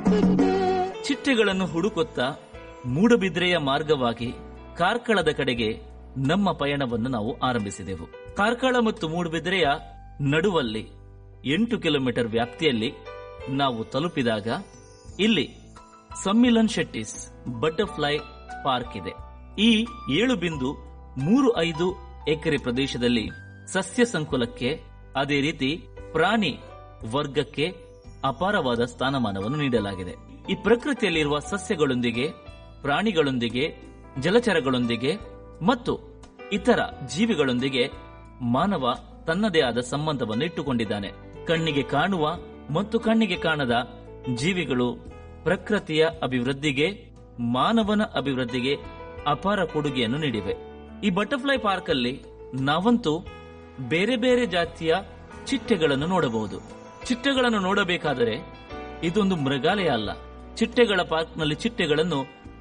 ಚಿಟ್ಟೆಗಳನ್ನು ಹುಡುಕುತ್ತಾ ಮೂಡಬಿದ್ರೆಯ ಮಾರ್ಗವಾಗಿ ಕಾರ್ಕಳದ ಕಡೆಗೆ ನಮ್ಮ ಪಯಣವನ್ನು ನಾವು ಆರಂಭಿಸಿದೆವು. ಕಾರ್ಕಳ ಮತ್ತು ಮೂಡಬಿದ್ರೆಯ ನಡುವಲ್ಲಿ 8 ಕಿಲೋಮೀಟರ್ ವ್ಯಾಪ್ತಿಯಲ್ಲಿ ನಾವು ತಲುಪಿದಾಗ ಇಲ್ಲಿ ಸಮ್ಮಿಲನ್ ಶೆಟ್ಟಿಸ್ ಬಟರ್ಫ್ಲೈ ಪಾರ್ಕ್ ಇದೆ. ಈ 7.35 ಎಕರೆ ಪ್ರದೇಶದಲ್ಲಿ ಸಸ್ಯ ಸಂಕುಲಕ್ಕೆ ಅದೇ ರೀತಿ ಪ್ರಾಣಿ ವರ್ಗಕ್ಕೆ ಅಪಾರವಾದ ಸ್ಥಾನಮಾನವನ್ನು ನೀಡಲಾಗಿದೆ. ಈ ಪ್ರಕೃತಿಯಲ್ಲಿರುವ ಸಸ್ಯಗಳೊಂದಿಗೆ, ಪ್ರಾಣಿಗಳೊಂದಿಗೆ, ಜಲಚರಗಳೊಂದಿಗೆ ಮತ್ತು ಇತರ ಜೀವಿಗಳೊಂದಿಗೆ ಮಾನವ ತನ್ನದೇ ಆದ ಸಂಬಂಧವನ್ನು ಇಟ್ಟುಕೊಂಡಿದ್ದಾನೆ. ಕಣ್ಣಿಗೆ ಕಾಣುವ ಮತ್ತು ಕಣ್ಣಿಗೆ ಕಾಣದ ಜೀವಿಗಳು ಪ್ರಕೃತಿಯ ಅಭಿವೃದ್ಧಿಗೆ, ಮಾನವನ ಅಭಿವೃದ್ಧಿಗೆ ಅಪಾರ ಕೊಡುಗೆಯನ್ನು ನೀಡಿವೆ. ಈ ಬಟರ್ಫ್ಲೈ ಪಾರ್ಕ್ ಅಲ್ಲಿ ನಾವಂತೂ ಬೇರೆ ಬೇರೆ ಜಾತಿಯ ಚಿಟ್ಟೆಗಳನ್ನು ನೋಡಬಹುದು. ಚಿಟ್ಟೆಗಳನ್ನು ನೋಡಬೇಕಾದರೆ ಇದೊಂದು ಮೃಗಾಲಯ ಅಲ್ಲ. ಚಿಟ್ಟೆಗಳ ಪಾರ್ಕ್ನಲ್ಲಿ ಚಿಟ್ಟೆಗಳನ್ನು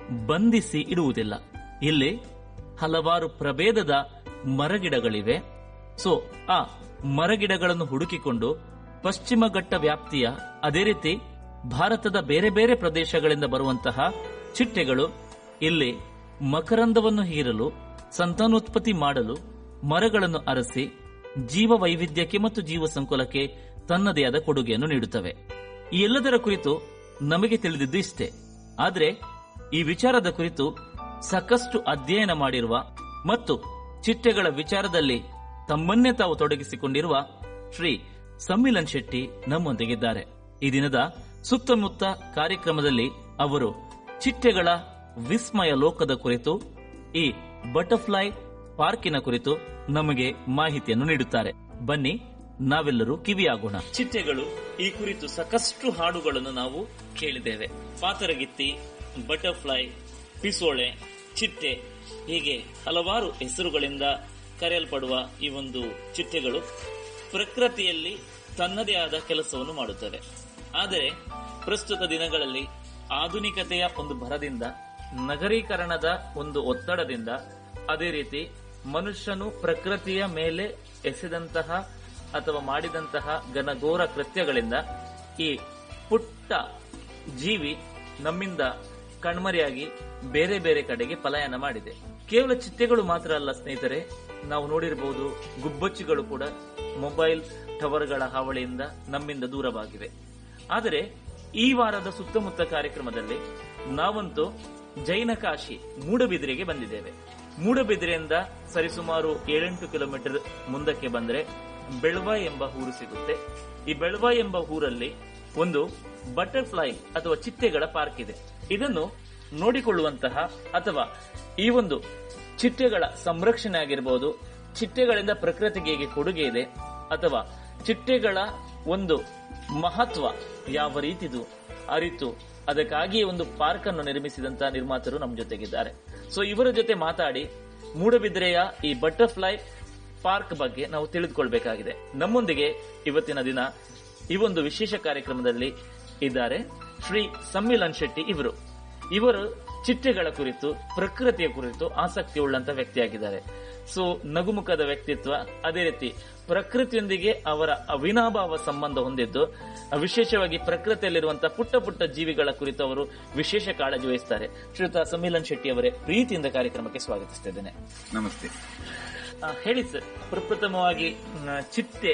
ಬಂಧಿಸಿ ಇಡುವುದಿಲ್ಲ. ಇಲ್ಲಿ ಹಲವಾರು ಪ್ರಭೇದದ ಮರಗಿಡಗಳಿವೆ. ಸೊ ಆ ಮರಗಿಡಗಳನ್ನು ಹುಡುಕಿಕೊಂಡು ಪಶ್ಚಿಮ ಘಟ್ಟ ವ್ಯಾಪ್ತಿಯ, ಅದೇ ರೀತಿ ಭಾರತದ ಬೇರೆ ಬೇರೆ ಪ್ರದೇಶಗಳಿಂದ ಬರುವಂತಹ ಚಿಟ್ಟೆಗಳು ಇಲ್ಲಿ ಮಕರಂದವನ್ನು ಹೀರಲು, ಸಂತಾನೋತ್ಪತ್ತಿ ಮಾಡಲು ಮರಗಳನ್ನು ಅರಸಿ ಜೀವ ವೈವಿಧ್ಯಕ್ಕೆ ಮತ್ತು ಜೀವ ಸಂಕುಲಕ್ಕೆ ತನ್ನದೇ ಆದ ಕೊಡುಗೆಯನ್ನು ನೀಡುತ್ತವೆ. ಈ ಎಲ್ಲದರ ಕುರಿತು ನಮಗೆ ತಿಳಿದಿದ್ದು ಇಷ್ಟೇ. ಆದರೆ ಈ ವಿಚಾರದ ಕುರಿತು ಸಾಕಷ್ಟು ಅಧ್ಯಯನ ಮಾಡಿರುವ ಮತ್ತು ಚಿಟ್ಟೆಗಳ ವಿಚಾರದಲ್ಲಿ ತಮ್ಮನ್ನೇ ತಾವು ತೊಡಗಿಸಿಕೊಂಡಿರುವ ಶ್ರೀ ಸಮ್ಮಿಲನ್ ಶೆಟ್ಟಿ ನಮ್ಮೊಂದಿಗಿದ್ದಾರೆ. ಈ ದಿನದ ಸುತ್ತಮುತ್ತ ಕಾರ್ಯಕ್ರಮದಲ್ಲಿ ಅವರು ಚಿಟ್ಟೆಗಳ ವಿಸ್ಮಯ ಲೋಕದ ಕುರಿತು, ಈ ಬಟರ್ಫ್ಲೈ ಪಾರ್ಕಿನ ಕುರಿತು ನಮಗೆ ಮಾಹಿತಿಯನ್ನು ನೀಡುತ್ತಾರೆ. ಬನ್ನಿ ನಾವೆಲ್ಲರೂ ಕಿವಿಯಾಗೋಣ. ಚಿಟ್ಟೆಗಳು ಈ ಕುರಿತು ಸಾಕಷ್ಟು ಹಾಡುಗಳನ್ನು ನಾವು ಕೇಳಿದ್ದೇವೆ. ಪಾತರಗಿತ್ತಿ, ಬಟರ್ಫ್ಲೈ, ಪಿಸೋಳೆ, ಚಿಟ್ಟೆ, ಹೀಗೆ ಹಲವಾರು ಹೆಸರುಗಳಿಂದ ಕರೆಯಲ್ಪಡುವ ಈ ಒಂದು ಚಿಟ್ಟೆಗಳು ಪ್ರಕೃತಿಯಲ್ಲಿ ತನ್ನದೇ ಆದ ಕೆಲಸವನ್ನು ಮಾಡುತ್ತವೆ. ಆದರೆ ಪ್ರಸ್ತುತ ದಿನಗಳಲ್ಲಿ ಆಧುನಿಕತೆಯ ಒಂದು ಭರದಿಂದ, ನಗರೀಕರಣದ ಒಂದು ಒತ್ತಡದಿಂದ, ಅದೇ ರೀತಿ ಮನುಷ್ಯನು ಪ್ರಕೃತಿಯ ಮೇಲೆ ಎಸೆದಂತಹ ಅಥವಾ ಮಾಡಿದಂತಹ ಘನಘೋರ ಕೃತ್ಯಗಳಿಂದ ಈ ಪುಟ್ಟ ಜೀವಿ ನಮ್ಮಿಂದ ಕಣ್ಮರೆಯಾಗಿ ಬೇರೆ ಬೇರೆ ಕಡೆಗೆ ಪಲಾಯನ ಮಾಡಿದೆ. ಕೇವಲ ಚಿಟ್ಟೆಗಳು ಮಾತ್ರ ಅಲ್ಲ ಸ್ನೇಹಿತರೆ, ನಾವು ನೋಡಿರಬಹುದು ಗುಬ್ಬಚ್ಚಿಗಳು ಕೂಡ ಮೊಬೈಲ್ ಟವರ್ಗಳ ಹಾವಳಿಯಿಂದ ನಮ್ಮಿಂದ ದೂರವಾಗಿವೆ. ಆದರೆ ಈ ವಾರದ ಸುತ್ತಮುತ್ತ ಕಾರ್ಯಕ್ರಮದಲ್ಲಿ ನಾವಂತೂ ಜೈನ ಕಾಶಿ ಮೂಡಬಿದ್ರೆಗೆ ಬಂದಿದ್ದೇವೆ. ಮೂಡಬಿದ್ರೆಯಿಂದ ಸರಿಸುಮಾರು 7-8 ಕಿಲೋಮೀಟರ್ ಮುಂದಕ್ಕೆ ಬಂದ್ರೆ ಬೆಳ್ವಾಯ್ ಎಂಬ ಊರು ಸಿಗುತ್ತೆ. ಈ ಬೆಳ್ವಾಯ್ ಎಂಬ ಊರಲ್ಲಿ ಒಂದು ಬಟರ್ಫ್ಲೈ ಅಥವಾ ಚಿಟ್ಟೆಗಳ ಪಾರ್ಕ್ ಇದೆ. ಇದನ್ನು ನೋಡಿಕೊಳ್ಳುವಂತಹ ಅಥವಾ ಈ ಒಂದು ಚಿಟ್ಟೆಗಳ ಸಂರಕ್ಷಣೆ ಆಗಿರಬಹುದು, ಚಿಟ್ಟೆಗಳಿಂದ ಪ್ರಕೃತಿಗೆ ಹೇಗೆ ಕೊಡುಗೆ ಇದೆ, ಅಥವಾ ಚಿಟ್ಟೆಗಳ ಒಂದು ಮಹತ್ವ ಯಾವ ರೀತಿದು ಅರಿತು ಅದಕ್ಕಾಗಿಯೇ ಒಂದು ಪಾರ್ಕ್ ಅನ್ನು ನಿರ್ಮಿಸಿದಂತಹ ನಿರ್ಮಾತರು ನಮ್ಮ ಜೊತೆಗಿದ್ದಾರೆ. ಸೊ ಇವರ ಜೊತೆ ಮಾತಾಡಿ ಮೂಡಬಿದ್ರೆಯ ಈ ಬಟರ್ಫ್ಲೈ ಪಾರ್ಕ್ ಬಗ್ಗೆ ನಾವು ತಿಳಿದುಕೊಳ್ಬೇಕಾಗಿದೆ. ನಮ್ಮೊಂದಿಗೆ ಇವತ್ತಿನ ದಿನ ಈ ಒಂದು ವಿಶೇಷ ಕಾರ್ಯಕ್ರಮದಲ್ಲಿ ಇದ್ದಾರೆ ಶ್ರೀ ಸಮ್ಮಿಲನ್ ಶೆಟ್ಟಿ. ಇವರು ಚಿಟ್ಟೆಗಳ ಕುರಿತು, ಪ್ರಕೃತಿಯ ಕುರಿತು ಆಸಕ್ತಿ ಉಳ್ಳಂತ ವ್ಯಕ್ತಿಯಾಗಿದ್ದಾರೆ. ಸೊ ನಗುಮುಖದ ವ್ಯಕ್ತಿತ್ವ, ಅದೇ ರೀತಿ ಪ್ರಕೃತಿಯೊಂದಿಗೆ ಅವರ ಅವಿನಾಭಾವ ಸಂಬಂಧ ಹೊಂದಿದ್ದು, ವಿಶೇಷವಾಗಿ ಪ್ರಕೃತಿಯಲ್ಲಿರುವಂತಹ ಪುಟ್ಟ ಪುಟ್ಟ ಜೀವಿಗಳ ಕುರಿತು ಅವರು ವಿಶೇಷ ಕಾಳಜಿ ವಹಿಸುತ್ತಾರೆ. ಶ್ರೀಯುತ ಸಮ್ಮಿಲನ್ ಶೆಟ್ಟಿ ಅವರೇ, ಪ್ರೀತಿಯಿಂದ ಕಾರ್ಯಕ್ರಮಕ್ಕೆ ಸ್ವಾಗತಿಸುತ್ತಿದ್ದೇನೆ. ನಮಸ್ತೆ. ಹೇಳಿ ಸರ್, ಪ್ರಪ್ರಥಮವಾಗಿ ಚಿಟ್ಟೆ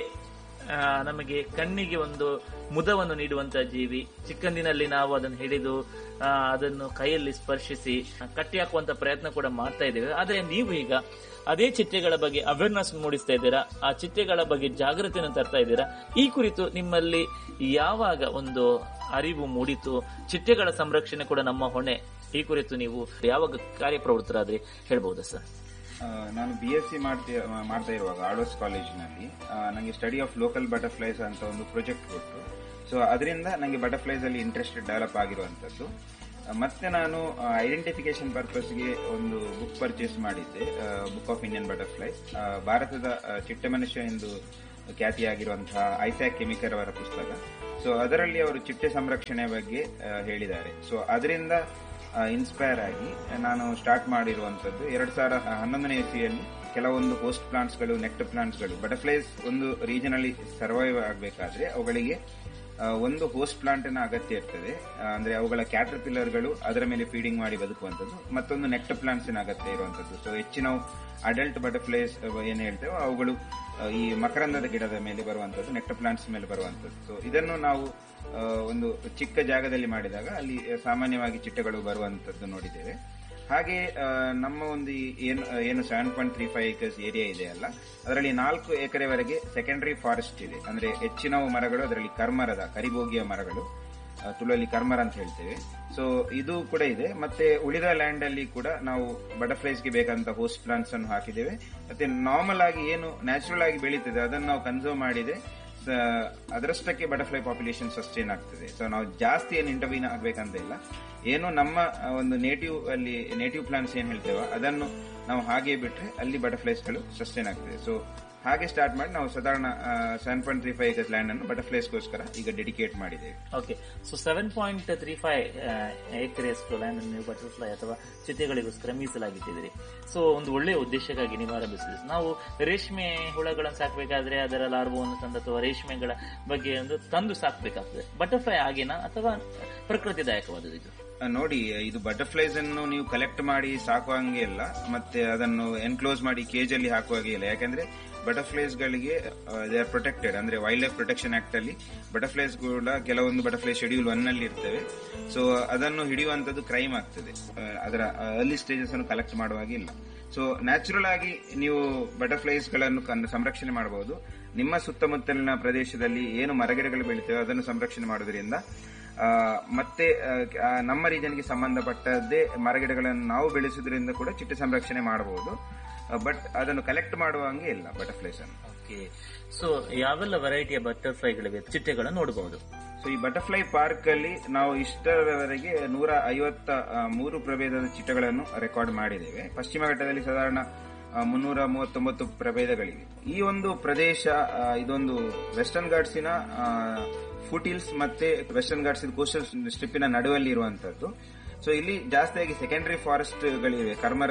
ನಮಗೆ ಕಣ್ಣಿಗೆ ಒಂದು ಮುದವನ್ನು ನೀಡುವಂತಹ ಜೀವಿ. ಚಿಕ್ಕಂದಿನಲ್ಲಿ ನಾವು ಅದನ್ನು ಹಿಡಿದು ಅದನ್ನು ಕೈಯಲ್ಲಿ ಸ್ಪರ್ಶಿಸಿ ಕಟ್ಟಿ ಹಾಕುವಂತ ಪ್ರಯತ್ನ ಕೂಡ ಮಾಡ್ತಾ ಇದ್ದೇವೆ. ಆದ್ರೆ ನೀವು ಈಗ ಅದೇ ಚಿಟ್ಟೆಗಳ ಬಗ್ಗೆ ಅವೇರ್ನೆಸ್ ಮೂಡಿಸ್ತಾ ಇದ್ದೀರಾ, ಆ ಚಿಟ್ಟೆಗಳ ಬಗ್ಗೆ ಜಾಗೃತಿಯನ್ನು ತರ್ತಾ ಇದ್ದೀರಾ. ಈ ಕುರಿತು ನಿಮ್ಮಲ್ಲಿ ಯಾವಾಗ ಒಂದು ಅರಿವು ಮೂಡಿತು? ಚಿಟ್ಟೆಗಳ ಸಂರಕ್ಷಣೆ ಕೂಡ ನಮ್ಮ ಹೊಣೆ, ಈ ಕುರಿತು ನೀವು ಯಾವಾಗ ಕಾರ್ಯಪ್ರವೃತ್ತರಾದ್ರಿ ಹೇಳ್ಬಹುದಾ ಸರ್? ನಾನು BSc ಮಾಡ್ತಾ ಇರುವಾಗ ಆಳ್ವಾಸ್ ಕಾಲೇಜಿನಲ್ಲಿ ನನಗೆ ಸ್ಟಡಿ ಆಫ್ ಲೋಕಲ್ ಬಟರ್ಫ್ಲೈಸ್ ಅಂತ ಒಂದು ಪ್ರಾಜೆಕ್ಟ್ ಕೊಟ್ಟು, ಸೊ ಅದರಿಂದ ನನಗೆ ಬಟರ್ಫ್ಲೈಸ್ ಅಲ್ಲಿ ಇಂಟ್ರೆಸ್ಟ್ ಡೆವಲಪ್ ಆಗಿರುವಂತದ್ದು. ಮತ್ತೆ ನಾನು ಐಡೆಂಟಿಫಿಕೇಶನ್ ಪರ್ಪಸ್ಗೆ ಒಂದು ಬುಕ್ ಪರ್ಚೇಸ್ ಮಾಡಿದ್ದೆ, ಬುಕ್ ಆಫ್ ಇಂಡಿಯನ್ ಬಟರ್ಫ್ಲೈಸ್. ಭಾರತದ ಚಿಟ್ಟೆ ಮನುಷ್ಯ ಎಂದು ಖ್ಯಾತಿಯಾಗಿರುವಂತಹ ಐಸಾಕ್ ಕೆಮಿಕರ್ ಅವರ ಪುಸ್ತಕ. ಸೊ ಅದರಲ್ಲಿ ಅವರು ಚಿಟ್ಟೆ ಸಂರಕ್ಷಣೆ ಬಗ್ಗೆ ಹೇಳಿದ್ದಾರೆ. ಸೊ ಅದರಿಂದ ಇನ್ಸ್ಪೈರ್ ಆಗಿ ನಾನು ಸ್ಟಾರ್ಟ್ ಮಾಡಿರುವಂತದ್ದು 2011ನೇ ಇಸ್ವಿಯಲ್ಲಿ ಕೆಲವೊಂದು ಹೋಸ್ಟ್ ಪ್ಲಾಂಟ್ಸ್ಗಳು, ನೆಕ್ಟ್ ಪ್ಲಾಂಟ್ಸ್ಗಳು, ಬಟರ್ಫ್ಲೈಸ್ ಒಂದು ರೀಜನ್ ಅಲ್ಲಿ ಸರ್ವೈವ್ ಆಗಬೇಕಾದ್ರೆ ಅವುಗಳಿಗೆ ಒಂದು ಹೋಸ್ಟ್ ಪ್ಲಾಂಟ್ ನ ಅಗತ್ಯ ಇರ್ತದೆ, ಅಂದ್ರೆ ಅವುಗಳ ಕ್ಯಾಟರ್ಪಿಲ್ಲರ್ಗಳು ಅದರ ಮೇಲೆ ಫೀಡಿಂಗ್ ಮಾಡಿ ಬದುಕುವಂಥದ್ದು. ಮತ್ತೊಂದು ನೆಕ್ಟರ್ ಪ್ಲಾಂಟ್ಸ್ ನ ಅಗತ್ಯ ಇರುವಂತದ್ದು. ಸೊ ಹೆಚ್ಚಿನ ಅಡಲ್ಟ್ ಬಟರ್ಫ್ಲೈಸ್ ಏನ್ ಹೇಳ್ತೇವೆ ಅವುಗಳು ಈ ಮಕರಂದದ ಗಿಡದ ಮೇಲೆ ಬರುವಂತದ್ದು, ನೆಕ್ಟರ್ ಪ್ಲಾಂಟ್ಸ್ ಮೇಲೆ ಬರುವಂತದ್ದು. ಸೊ ಇದನ್ನು ನಾವು ಒಂದು ಚಿಕ್ಕ ಜಾಗದಲ್ಲಿ ಮಾಡಿದಾಗ ಅಲ್ಲಿ ಸಾಮಾನ್ಯವಾಗಿ ಚಿಟ್ಟೆಗಳು ಬರುವಂತದ್ದು ನೋಡಿದ್ದೇವೆ. ಹಾಗೆ ನಮ್ಮ ಒಂದು ಏನು 7.35 acres ಏರಿಯಾ ಇದೆ ಅಲ್ಲ, ಅದರಲ್ಲಿ 4 ಎಕರೆವರೆಗೆ ಸೆಕೆಂಡರಿ ಫಾರೆಸ್ಟ್ ಇದೆ. ಅಂದ್ರೆ ಹೆಚ್ಚಿನ ಮರಗಳು ಅದರಲ್ಲಿ ಕರಿಬೋಗಿಯ ಮರಗಳು, ತುಳುವಲ್ಲಿ ಕರ್ಮರ ಅಂತ ಹೇಳ್ತೇವೆ. ಸೊ ಇದು ಕೂಡ ಇದೆ. ಮತ್ತೆ ಉಳಿದ ಲ್ಯಾಂಡ್ ಅಲ್ಲಿ ಕೂಡ ನಾವು ಬಟರ್ಫ್ಲೈಸ್ಗೆ ಬೇಕಂತ ಹೋಸ್ಟ್ ಪ್ಲಾಂಟ್ಸ್ ಅನ್ನು ಹಾಕಿದ್ದೇವೆ. ಮತ್ತೆ ನಾರ್ಮಲ್ ಆಗಿ ಏನು ನ್ಯಾಚುರಲ್ ಆಗಿ ಬೆಳೀತದೆ ಅದನ್ನು ನಾವು ಕನ್ಸರ್ವ್ ಮಾಡಿದೆ, ಅದರಷ್ಟಕ್ಕೆ ಬಟರ್ಫ್ಲೈ ಪಾಪ್ಯುಲೇಷನ್ ಸಸ್ಟೈನ್ ಆಗ್ತದೆ. ಸೊ ನಾವು ಜಾಸ್ತಿ ಏನು ಇಂಟರ್ವ್ಯೂನ್ ಆಗ್ಬೇಕಂತ ಇಲ್ಲ. ಏನು ನಮ್ಮ ಒಂದು ನೇಟಿವ್ ಪ್ಲಾಂಟ್ಸ್ ಏನ್ ಹೇಳ್ತೇವೆ ಅದನ್ನು ನಾವು ಹಾಗೆ ಬಿಟ್ರೆ ಅಲ್ಲಿ ಬಟರ್ಫ್ಲೈಸ್ಗಳು ಸಸ್ಟೈನ್ ಆಗ್ತದೆ. ಸೊ ಹಾಗೆ ಸ್ಟಾರ್ಟ್ ಮಾಡಿ ನಾವು ಸಾಧಾರಣ 7.35 acres ಲ್ಯಾಂಡ್ ಅನ್ನು ಬಟರ್ಫ್ಲೈಸ್ಗೋಸ್ಕರ ಈಗ ಡೆಡಿಕೇಟ್ ಮಾಡಿದ್ದೇವೆ. ಓಕೆ, ಸೊ 7.35 acres ಲ್ಯಾಂಡ್ ಅನ್ನು ನೀವು ಬಟರ್ಫ್ಲೈ ಅಥವಾ ಚಿಟ್ಟೆಗಳಿಗೋಸ್ಕರ ಮೀಸಲಾಗಿಟ್ಟಿದ್ದೀರಿ. ಸೊ ಒಂದು ಒಳ್ಳೆಯ ಉದ್ದೇಶಕ್ಕಾಗಿ ನೀವು ಆರಂಭಿಸಿದ್ರಿ. ನಾವು ರೇಷ್ಮೆ ಹುಳಗಳನ್ನು ಸಾಕಬೇಕಾದ್ರೆ ಅದರ ಲಾರ್ವವನ್ನು ತಂದು ಅಥವಾ ರೇಷ್ಮೆಗಳ ಬಗ್ಗೆ ಒಂದು ತಂದು ಸಾಕಬೇಕಾಗ್ತದೆ. ಬಟರ್ಫ್ಲೈ ಆಗಿನ ಅಥವಾ ಪ್ರಕೃತಿದಾಯಕವಾದದ್ದು ಇದು? ನೋಡಿ, ಇದು ಬಟರ್ಫ್ಲೈಸ್ ಅನ್ನು ನೀವು ಕಲೆಕ್ಟ್ ಮಾಡಿ ಸಾಕುವಂಗೆ ಇಲ್ಲ, ಮತ್ತೆ ಅದನ್ನು ಎನ್ಕ್ಲೋಸ್ ಮಾಡಿ ಕೇಜ್ ಅಲ್ಲಿ ಹಾಕುವಾಗೆ ಇಲ್ಲ. ಯಾಕಂದ್ರೆ ಬಟರ್ಫ್ಲೈಸ್ ಗಳಿಗೆ ದೇ ಆರ್ ಪ್ರೊಟೆಕ್ಟೆಡ್. ಅಂದ್ರೆ ವೈಲ್ಡ್ ಲೈಫ್ ಪ್ರೊಟೆಕ್ಷನ್ ಆಕ್ಟ್ ಅಲ್ಲಿ ಬಟರ್ಫ್ಲೈಸ್ ಕೂಡ ಕೆಲವೊಂದು ಬಟರ್ಫ್ಲೈ ಶೆಡ್ಯೂಲ್ 1 ನಲ್ಲಿ ಇರ್ತವೆ. ಸೊ ಅದನ್ನು ಹಿಡಿಯುವಂತದ್ದು ಕ್ರೈಮ್ ಆಗ್ತದೆ, ಅದರ ಅರ್ಲಿ ಸ್ಟೇಜಸ್ ಅನ್ನು ಕಲೆಕ್ಟ್ ಮಾಡುವಾಗೆ ಇಲ್ಲ. ಸೊ ನ್ಯಾಚುರಲ್ ಆಗಿ ನೀವು ಬಟರ್ಫ್ಲೈಸ್ ಗಳನ್ನು ಸಂರಕ್ಷಣೆ ಮಾಡಬಹುದು. ನಿಮ್ಮ ಸುತ್ತಮುತ್ತಲಿನ ಪ್ರದೇಶದಲ್ಲಿ ಏನು ಮರಗಿಡಗಳು ಬೆಳಿತೇವೆ ಅದನ್ನು ಸಂರಕ್ಷಣೆ ಮಾಡೋದ್ರಿಂದ ಮತ್ತೆ ನಮ್ಮ ರೀಜನ್ಗೆ ಸಂಬಂಧಪಟ್ಟದ್ದೇ ಮರಗಿಡಗಳನ್ನು ನಾವು ಬೆಳೆಸೋದ್ರಿಂದ ಕೂಡ ಚಿಟ್ಟೆ ಸಂರಕ್ಷಣೆ ಮಾಡಬಹುದು. ಬಟ್ ಅದನ್ನು ಕಲೆಕ್ಟ್ ಮಾಡುವಂಗೆ ಇಲ್ಲ ಬಟರ್ಫ್ಲೈಸ್ ಅನ್ನು. ಓಕೆ, ಸೊ ಯಾವೆಲ್ಲ ವೆರೈಟಿಯ ಬಟರ್ಫ್ಲೈಗಳಿವೆ, ಚಿಟ್ಟೆಗಳನ್ನು ನೋಡಬಹುದು? ಸೊ ಈ ಬಟರ್ಫ್ಲೈ ಪಾರ್ಕ್ ಅಲ್ಲಿ ನಾವು ಇಷ್ಟರವರೆಗೆ 153 ಪ್ರಭೇದದ ಚಿಟ್ಟೆಗಳನ್ನು ರೆಕಾರ್ಡ್ ಮಾಡಿದ್ದೇವೆ. ಪಶ್ಚಿಮ ಘಟ್ಟದಲ್ಲಿ ಸಾಧಾರಣ 339 ಪ್ರಭೇದಗಳಿವೆ. ಈ ಒಂದು ಪ್ರದೇಶ ಇದೊಂದು ವೆಸ್ಟರ್ನ್ ಘಾಟ್ಸಿನ ಫುಟ್ ಹಿಲ್ಸ್ ಮತ್ತೆ ವೆಸ್ಟರ್ನ್ ಘಾಟ್ಸ್ ಕೋಸ್ಟಲ್ ಸ್ಟ್ರಿಪ್ಪಿನ ನಡುವಲ್ಲಿ ಇರುವಂತದ್ದು. ಸೊ ಇಲ್ಲಿ ಜಾಸ್ತಿಯಾಗಿ ಸೆಕೆಂಡರಿ ಫಾರೆಸ್ಟ್ ಗಳಿವೆ,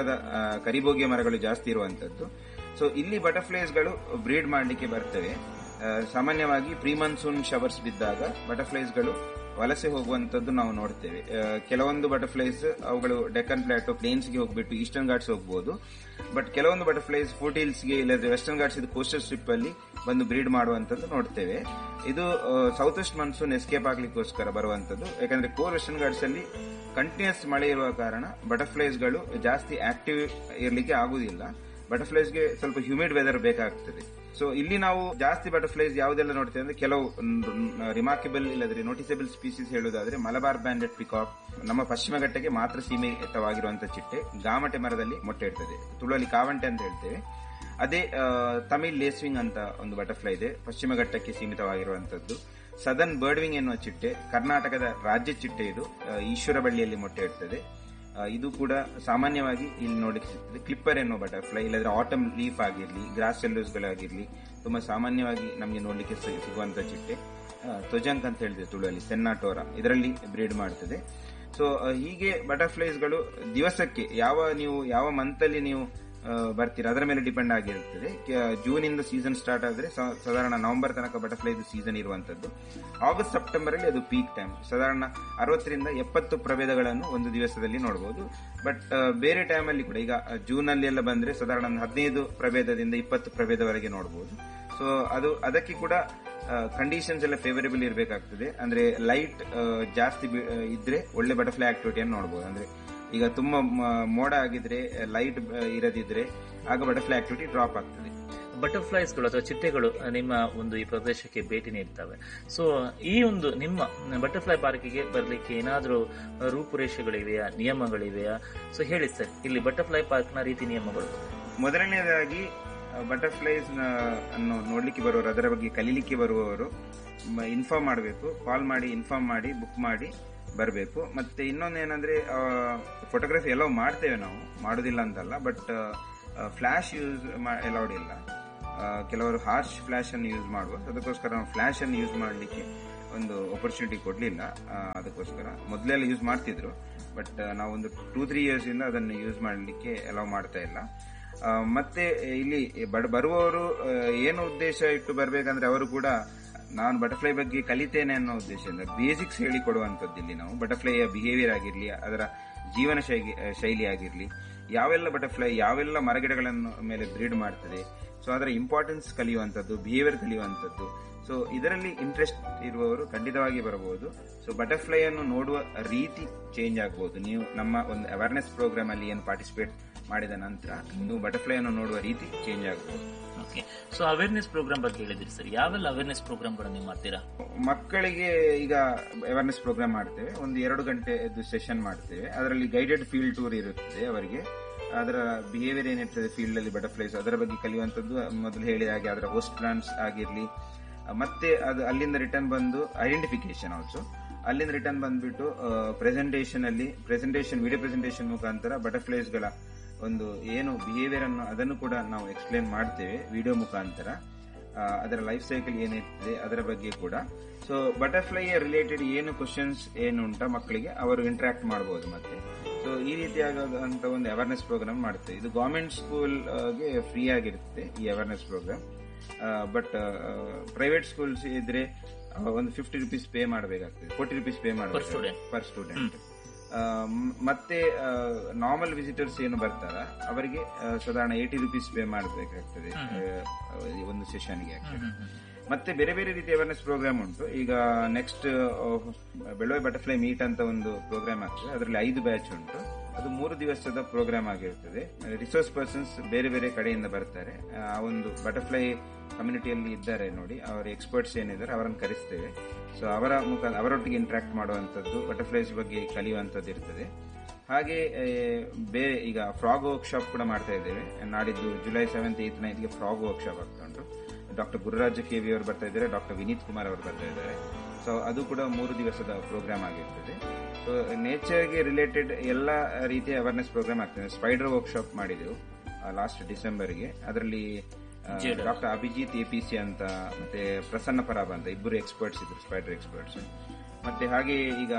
ಕರಿಬೋಗಿಯ ಮರಗಳು ಜಾಸ್ತಿ ಇರುವಂತದ್ದು. ಸೊ ಇಲ್ಲಿ ಬಟರ್ಫ್ಲೈಸ್ಗಳು ಬ್ರೀಡ್ ಮಾಡಲಿಕ್ಕೆ ಬರ್ತವೆ. ಸಾಮಾನ್ಯವಾಗಿ ಪ್ರೀ ಮಾನ್ಸೂನ್ ಶವರ್ಸ್ ಬಿದ್ದಾಗ ಬಟರ್ಫ್ಲೈಸ್ಗಳು ವಲಸೆ ಹೋಗುವಂತದ್ದು ನಾವು ನೋಡ್ತೇವೆ. ಕೆಲವೊಂದು ಬಟರ್ಫ್ಲೈಸ್ ಅವುಗಳು ಡೆಕ್ಕನ್ ಪ್ಲಾಟೋ ಪ್ಲೇನ್ಸ್ಗೆ ಹೋಗ್ಬಿಟ್ಟು ಈಸ್ಟರ್ನ್ ಘಾಟ್ಸ್ ಹೋಗಬಹುದು. ಬಟ್ ಕೆಲವೊಂದು ಬಟರ್ಫ್ಲೈಸ್ ಫುಟ್ ಹಿಲ್ಸ್ಗೆ ಇಲ್ಲದ್ರೆ ವೆಸ್ಟರ್ನ್ ಘಾಟ್ಸ್ ಕೋಸ್ಟಲ್ ಸ್ಟ್ರಿಪ್ ಅಲ್ಲಿ ಬಂದು ಬ್ರೀಡ್ ಮಾಡುವಂತದ್ದು ನೋಡ್ತೇವೆ. ಇದು ಸೌತ್ ವೆಸ್ಟ್ ಮಾನ್ಸೂನ್ ಎಸ್ಕೇಪ್ ಆಗ್ಲಿಕ್ಕೋಸ್ಕರ ಬರುವಂತದ್ದು. ಯಾಕಂದ್ರೆ ಕೋರ್ ವೆಸ್ಟರ್ನ್ ಘಾಟ್ಸ್ ಅಲ್ಲಿ ಕಂಟಿನ್ಯೂಸ್ ಮಳೆ ಇರುವ ಕಾರಣ ಬಟರ್ಫ್ಲೈಸ್ಗಳು ಜಾಸ್ತಿ ಆಕ್ಟಿವ್ ಇರ್ಲಿಕ್ಕೆ ಆಗುದಿಲ್ಲ. ಬಟರ್ಫ್ಲೈಸ್ಗೆ ಸ್ವಲ್ಪ ಹ್ಯೂಮಿಡ್ ವೆದರ್ ಬೇಕಾಗ್ತದೆ. ಸೊ ಇಲ್ಲಿ ನಾವು ಜಾಸ್ತಿ ಬಟರ್ಫ್ಲೈಸ್ ಯಾವುದೆಲ್ಲ ನೋಡ್ತೇವೆ ಅಂದ್ರೆ ಕೆಲವು ರಿಮಾರ್ಕೆಬಲ್ ಇಲ್ಲದ್ರೆ ನೋಟಿಸಬಲ್ ಸ್ಪೀಸೀಸ್ ಹೇಳುವುದಾದ್ರೆ ಮಲಬಾರ್ ಬ್ಯಾಂಡೆಡ್ ಪಿಕಾಕ್ ನಮ್ಮ ಪಶ್ಚಿಮ ಘಟ್ಟಕ್ಕೆ ಮಾತ್ರ ಸೀಮಿತವಾಗಿರುವಂತಹ ಚಿಟ್ಟೆ. ಗಾಮಟೆ ಮರದಲ್ಲಿ ಮೊಟ್ಟೆ ಇಡ್ತದೆ, ತುಳುವಲ್ಲಿ ಕಾವಂಟೆ ಅಂತ ಹೇಳ್ತೇವೆ. ಅದೇ ತಮಿಳ್ ಲೇಸ್ವಿಂಗ್ ಅಂತ ಒಂದು ಬಟರ್ಫ್ಲೈ ಇದೆ, ಪಶ್ಚಿಮ ಘಟ್ಟಕ್ಕೆ ಸೀಮಿತವಾಗಿರುವಂತದ್ದು. ಸದರ್ನ್ ಬರ್ಡ್ವಿಂಗ್ ಎನ್ನುವ ಚಿಟ್ಟೆ ಕರ್ನಾಟಕದ ರಾಜ್ಯ ಚಿಟ್ಟೆ. ಇದು ಈಶ್ವರ ಬಳ್ಳಿಯಲ್ಲಿ ಮೊಟ್ಟೆ ಇಡ್ತದೆ. ಇದು ಕೂಡ ಸಾಮಾನ್ಯವಾಗಿ ಇಲ್ಲಿ ನೋಡಲಿಕ್ಕೆ ಸಿಗ್ತದೆ. ಕ್ಲಿಪ್ಪರ್ ಎನ್ನುವ ಬಟರ್ಫ್ಲೈ ಇಲ್ಲದ್ರೆ ಆಟಮ್ ಲೀಫ್ ಆಗಿರ್ಲಿ, ಗ್ರಾಸ್ ಸೆಲ್ಲೋಸ್ಗಳಾಗಿರ್ಲಿ ತುಂಬಾ ಸಾಮಾನ್ಯವಾಗಿ ನಮಗೆ ನೋಡ್ಲಿಕ್ಕೆ ಸಿಗುವಂತ ಚಿಟ್ಟೆ. ತೊಜಂಕ್ ಅಂತ ಹೇಳಿದೆ ತುಳುವಲ್ಲಿ, ಸೆನ್ನಾಟೋರ, ಇದರಲ್ಲಿ ಬ್ರೀಡ್ ಮಾಡ್ತದೆ. ಸೊ ಹೀಗೆ ಬಟರ್ಫ್ಲೈಸ್ಗಳು ದಿವಸಕ್ಕೆ ಯಾವ ಮಂತ್ ಅಲ್ಲಿ ನೀವು ಬರ್ತೀರಾ ಅದರ ಮೇಲೆ ಡಿಪೆಂಡ್ ಆಗಿರುತ್ತದೆ. ಜೂನ್ ಇಂದ ಸೀಸನ್ ಸ್ಟಾರ್ಟ್ ಆದ್ರೆ ಸಾಧಾರಣ ನವೆಂಬರ್ ತನಕ ಬಟರ್ಫ್ಲೈ ಸೀಸನ್ ಇರುವಂತದ್ದು. ಆಗಸ್ಟ್ ಸೆಪ್ಟೆಂಬರ್ ಅಲ್ಲಿ ಅದು ಪೀಕ್ ಟೈಮ್. ಸಾಧಾರಣ 60 ರಿಂದ 70 ಪ್ರಭೇದಗಳನ್ನು ಒಂದು ದಿವಸದಲ್ಲಿ ನೋಡಬಹುದು. ಬಟ್ ಬೇರೆ ಟೈಮ್ ಅಲ್ಲಿ ಕೂಡ ಈಗ ಜೂನ್ ಅಲ್ಲಿ ಎಲ್ಲ ಬಂದ್ರೆ ಸಾಧಾರಣ 15 ಪ್ರಭೇದದಿಂದ 20 ಪ್ರಭೇದವರೆಗೆ ನೋಡಬಹುದು. ಸೊ ಅದಕ್ಕೆ ಕೂಡ ಕಂಡೀಷನ್ಸ್ ಎಲ್ಲ ಫೇವರೇಬಲ್ ಇರಬೇಕಾಗ್ತದೆ. ಅಂದ್ರೆ ಲೈಟ್ ಜಾಸ್ತಿ ಇದ್ರೆ ಒಳ್ಳೆ ಬಟರ್ಫ್ಲೈ ಆಕ್ಟಿವಿಟಿಯನ್ನು ನೋಡಬಹುದು. ಅಂದ್ರೆ ಈಗ ತುಂಬಾ ಮೋಡ ಆಗಿದ್ರೆ, ಲೈಟ್ ಇರದಿದ್ರೆ ಆಗ ಬಟರ್ಫ್ಲೈ ಆಕ್ಟಿವಿಟಿ ಡ್ರಾಪ್ ಆಗ್ತದೆ. ಬಟರ್ಫ್ಲೈಸ್ಗಳು ಅಥವಾ ಚಿಟ್ಟೆಗಳು ನಿಮ್ಮ ಒಂದು ಈ ಪ್ರದೇಶಕ್ಕೆ ಭೇಟಿ ನೀಡ್ತವೆ. ಸೊ ಈ ಒಂದು ನಿಮ್ಮ ಬಟರ್ಫ್ಲೈ ಪಾರ್ಕಿಗೆ ಬರಲಿಕ್ಕೆ ಏನಾದರೂ ರೂಪುರೇಷೆಗಳಿವೆಯಾ, ನಿಯಮಗಳಿವೆಯಾ? ಸೊ ಹೇಳಿ ಸರ್, ಇಲ್ಲಿ ಬಟರ್ಫ್ಲೈ ಪಾರ್ಕ್ನ ರೀತಿ ನಿಯಮಗಳು. ಮೊದಲನೇದಾಗಿ ಬಟರ್ಫ್ಲೈಸ್ ಅನ್ನು ನೋಡ್ಲಿಕ್ಕೆ ಬರುವವರು, ಅದರ ಬಗ್ಗೆ ಕಲೀಲಿಕ್ಕೆ ಬರುವವರು ಇನ್ಫಾರ್ಮ್ ಮಾಡಬೇಕು. ಕಾಲ್ ಮಾಡಿ ಇನ್ಫಾರ್ಮ್ ಮಾಡಿ ಬುಕ್ ಮಾಡಿ ಬರಬೇಕು. ಮತ್ತೆ ಇನ್ನೊಂದೇನಂದ್ರೆ ಫೋಟೋಗ್ರಫಿ ಎಲ್ಲ ಮಾಡ್ತೇವೆ ನಾವು, ಮಾಡೋದಿಲ್ಲ ಅಂತಲ್ಲ. ಬಟ್ ಫ್ಲಾಶ್ ಯೂಸ್ ಅಲೌಡ್ ಇಲ್ಲ. ಕೆಲವರು ಹಾರ್ಶ್ ಫ್ಲಾಶ್ ಅನ್ನು ಯೂಸ್ ಮಾಡಬಹುದು. ಅದಕ್ಕೋಸ್ಕರ ನಾವು ಫ್ಲಾಶ್ ಅನ್ನು ಯೂಸ್ ಮಾಡಲಿಕ್ಕೆ ಒಂದು ಆಪರ್ಚುನಿಟಿ ಕೊಡ್ಲಿಲ್ಲ. ಅದಕ್ಕೋಸ್ಕರ ಮೊದಲೆಲ್ಲ ಯೂಸ್ ಮಾಡ್ತಿದ್ರು, ಬಟ್ ನಾವು ಒಂದು 2-3 ಇಯರ್ಸ್ ಇಂದ ಅದನ್ನು ಯೂಸ್ ಮಾಡಲಿಕ್ಕೆ ಅಲೌ ಮಾಡ್ತಾ ಇಲ್ಲ. ಮತ್ತೆ ಇಲ್ಲಿ ಬರುವವರು ಏನು ಉದ್ದೇಶ ಇಟ್ಟು ಬರ್ಬೇಕಂದ್ರೆ ಅವರು ಕೂಡ ನಾನು ಬಟರ್ಫ್ಲೈ ಬಗ್ಗೆ ಕಲಿತೇನೆ ಅನ್ನೋ ಉದ್ದೇಶದಿಂದ ಬೇಸಿಕ್ಸ್ ಹೇಳಿಕೊಡುವಂಥದ್ದು ಇಲ್ಲಿ ನಾವು. ಬಟರ್ಫ್ಲೈಯ ಬಿಹೇವಿಯರ್ ಆಗಿರ್ಲಿ, ಅದರ ಜೀವನ ಶೈಲಿ ಆಗಿರ್ಲಿ, ಯಾವೆಲ್ಲ ಬಟರ್ಫ್ಲೈ ಯಾವೆಲ್ಲ ಮರಗಿಡಗಳನ್ನು ಮೇಲೆ ಬ್ರೀಡ್ ಮಾಡ್ತದೆ, ಸೊ ಅದರ ಇಂಪಾರ್ಟೆನ್ಸ್ ಕಲಿಯುವಂಥದ್ದು, ಬಿಹೇವಿಯರ್ ಕಲಿಯುವಂಥದ್ದು. ಸೊ ಇದರಲ್ಲಿ ಇಂಟ್ರೆಸ್ಟ್ ಇರುವವರು ಖಂಡಿತವಾಗಿ ಬರಬಹುದು. ಸೊ ಬಟರ್ಫ್ಲೈ ಅನ್ನು ನೋಡುವ ರೀತಿ ಚೇಂಜ್ ಆಗಬಹುದು. ನೀವು ನಮ್ಮ ಒಂದು ಅವೇರ್ನೆಸ್ ಪ್ರೋಗ್ರಾಮ್ ಅಲ್ಲಿ ಏನು ಪಾರ್ಟಿಸಿಪೇಟ್ ಮಾಡಿದ ನಂತರ ನೀವು ಬಟರ್ಫ್ಲೈ ಅನ್ನು ನೋಡುವ ರೀತಿ ಚೇಂಜ್ ಆಗಬಹುದು. ಓಕೆ, ಸೊ ಅವೇರ್ನೆಸ್ ಪ್ರೋಗ್ರಾಮ್ ಬಗ್ಗೆ ಹೇಳಿದ್ರಿ ಸರ್, ಯಾವೆಲ್ಲ ಅವೇರ್ನೆಸ್ ಪ್ರೋಗ್ರಾಮ್ಗಳನ್ನು ನೀವು ಮಾಡ್ತೀರಾ? ಮಕ್ಕಳಿಗೆ ಈಗ ಅವೇರ್ನೆಸ್ ಪ್ರೋಗ್ರಾಮ್ ಮಾಡ್ತೇವೆ, ಒಂದು 2 ಗಂಟೆ ಸೆಷನ್ ಮಾಡ್ತೇವೆ. ಅದರಲ್ಲಿ ಗೈಡೆಡ್ ಫೀಲ್ಡ್ ಟೂರ್ ಇರುತ್ತದೆ. ಅವರಿಗೆ ಅದರ ಬಿಹೇವಿಯರ್ ಏನಿರ್ತದೆ ಫೀಲ್ಡ್ ಅಲ್ಲಿ ಬಟರ್ಫ್ಲೈಸ್ ಅದರ ಬಗ್ಗೆ ಕಲಿಯುವಂಥದ್ದು. ಮೊದಲು ಹೇಳಿದ ಹಾಗೆ ಅದರ ಹೋಸ್ಟ್ ಪ್ಲಾಂಟ್ಸ್ ಆಗಿರ್ಲಿ, ಮತ್ತೆ ಅದು ಅಲ್ಲಿಂದ ರಿಟರ್ನ್ ಬಂದು ಐಡೆಂಟಿಫಿಕೇಶನ್ ಆಲ್ಸೋ, ಅಲ್ಲಿಂದ ರಿಟರ್ನ್ ಬಂದ್ಬಿಟ್ಟು ಪ್ರೆಸೆಂಟೇಷನ್ ವಿಡಿಯೋ ಪ್ರೆಸೆಂಟೇಷನ್ ಮುಖಾಂತರ ಬಟರ್ಫ್ಲೈಸ್ ಗಳ ಒಂದು ಏನು ಬಿಹೇವಿಯರ್ ಅನ್ನು ಅದನ್ನು ಕೂಡ ನಾವು ಎಕ್ಸ್ಪ್ಲೇನ್ ಮಾಡ್ತೇವೆ ವಿಡಿಯೋ ಮುಖಾಂತರ. ಅದರ ಲೈಫ್ ಸೈಕಲ್ ಏನಿರ್ತದೆ ಅದರ ಬಗ್ಗೆ ಕೂಡ. ಸೊ ಬಟರ್ಫ್ಲೈ ರಿಲೇಟೆಡ್ ಏನು ಕ್ವಶನ್ಸ್ ಏನು ಉಂಟಾ ಮಕ್ಕಳಿಗೆ ಅವರು ಇಂಟರಾಕ್ಟ್ ಮಾಡಬಹುದು. ಮತ್ತೆ ಸೊ ಈ ರೀತಿಯಾದಂತ ಒಂದು ಅವೇರ್ನೆಸ್ ಪ್ರೋಗ್ರಾಮ್ ಮಾಡ್ತೇವೆ. ಇದು ಗವರ್ಮೆಂಟ್ ಸ್ಕೂಲ್ಗೆ ಫ್ರೀ ಆಗಿರುತ್ತೆ ಈ awareness program. But private schools ಇದ್ರೆ ಒಂದು 50 ರೂಪೀಸ್ ಪೇ ಮಾಡಬೇಕಾಗ್ತದೆ, 40 ರೂಪೀಸ್ ಪೇ ಮಾಡಬೇಕು ಪರ್ ಸ್ಟೂಡೆಂಟ್. ಮತ್ತೆ ನಾರ್ಮಲ್ ವಿಸಿಟರ್ಸ್ ಏನು ಬರ್ತಾರ ಅವರಿಗೆ ಸಾಧಾರಣ 80 ರೂಪೀಸ್ ಪೇ ಮಾಡಬೇಕಾಗ್ತದೆ ಒಂದು ಸೆಷನ್ಗೆ. ಮತ್ತೆ ಬೇರೆ ಬೇರೆ ರೀತಿಯ ಅವೇರ್ನೆಸ್ ಪ್ರೋಗ್ರಾಮ್ ಉಂಟು. ಈಗ ನೆಕ್ಸ್ಟ್ ಬೆಳವೆ ಬಟರ್ಫ್ಲೈ ಮೀಟ್ ಅಂತ ಒಂದು ಪ್ರೋಗ್ರಾಮ್ ಆಗ್ತದೆ. ಅದರಲ್ಲಿ 5 ಬ್ಯಾಚ್ ಉಂಟು. ಅದು 3 ದಿವಸದ ಪ್ರೋಗ್ರಾಮ್ ಆಗಿರ್ತದೆ. ರಿಸೋರ್ಸ್ ಪರ್ಸನ್ಸ್ ಬೇರೆ ಬೇರೆ ಕಡೆಯಿಂದ ಬರ್ತಾರೆ. ಆ ಒಂದು ಬಟರ್ಫ್ಲೈ ಕಮ್ಯುನಿಟಿಯಲ್ಲಿ ಇದ್ದಾರೆ ನೋಡಿ, ಅವರ ಎಕ್ಸ್ಪರ್ಟ್ಸ್ ಏನಿದ್ದಾರೆ ಅವರನ್ನು ಕರೆಸ್ತೇವೆ. ಸೊ ಅವರೊಟ್ಟಿಗೆ ಇಂಟರಾಕ್ಟ್ ಮಾಡುವಂತದ್ದು, ಬಟರ್ಫ್ಲೈಸ್ ಬಗ್ಗೆ ಕಲಿಯುವಂತದ್ದು ಇರ್ತದೆ. ಹಾಗೆ ಬೇರೆ ಈಗ ಫ್ರಾಗ್ ವರ್ಕ್ಶಾಪ್ ಕೂಡ ಮಾಡ್ತಾ ಇದ್ದೇವೆ. ನಾಡಿದ್ದು July 7th 8th 9th frog workshop ಆಗ್ತಾ ಉಂಟು. ಡಾಕ್ಟರ್ ಗುರುರಾಜ KV ಅವರು ಬರ್ತಾ ಇದ್ದಾರೆ, ಡಾಕ್ಟರ್ ವಿನೀತ್ ಕುಮಾರ್ ಅವರು ಬರ್ತಾ ಇದ್ದಾರೆ. ಸೊ ಅದು ಕೂಡ 3 ದಿವಸದ ಪ್ರೋಗ್ರಾಮ್ ಆಗಿರ್ತದೆ. ಸೊ ನೇಚರ್ಗೆ ರಿಲೇಟೆಡ್ ಎಲ್ಲ ರೀತಿಯ ಅವೇರ್ನೆಸ್ ಪ್ರೋಗ್ರಾಮ್ ಆಗ್ತದೆ. ಸ್ಪೈಡರ್ ವರ್ಕ್ಶಾಪ್ ಮಾಡಿದೆವು ಲಾಸ್ಟ್ ಡಿಸೆಂಬರ್ಗೆ. ಅದರಲ್ಲಿ ಡಾಕ್ಟರ್ ಅಭಿಜಿತ್ APC ಅಂತ ಮತ್ತೆ ಪ್ರಸನ್ನ ಪರಾಬ್ ಅಂತ ಇಬ್ಬರು ಎಕ್ಸ್ಪರ್ಟ್ಸ್ ಇದ್ರು, ಸ್ಪೈಡರ್ ಎಕ್ಸ್ಪರ್ಟ್ಸ್. ಮತ್ತೆ ಹಾಗೆ ಈಗ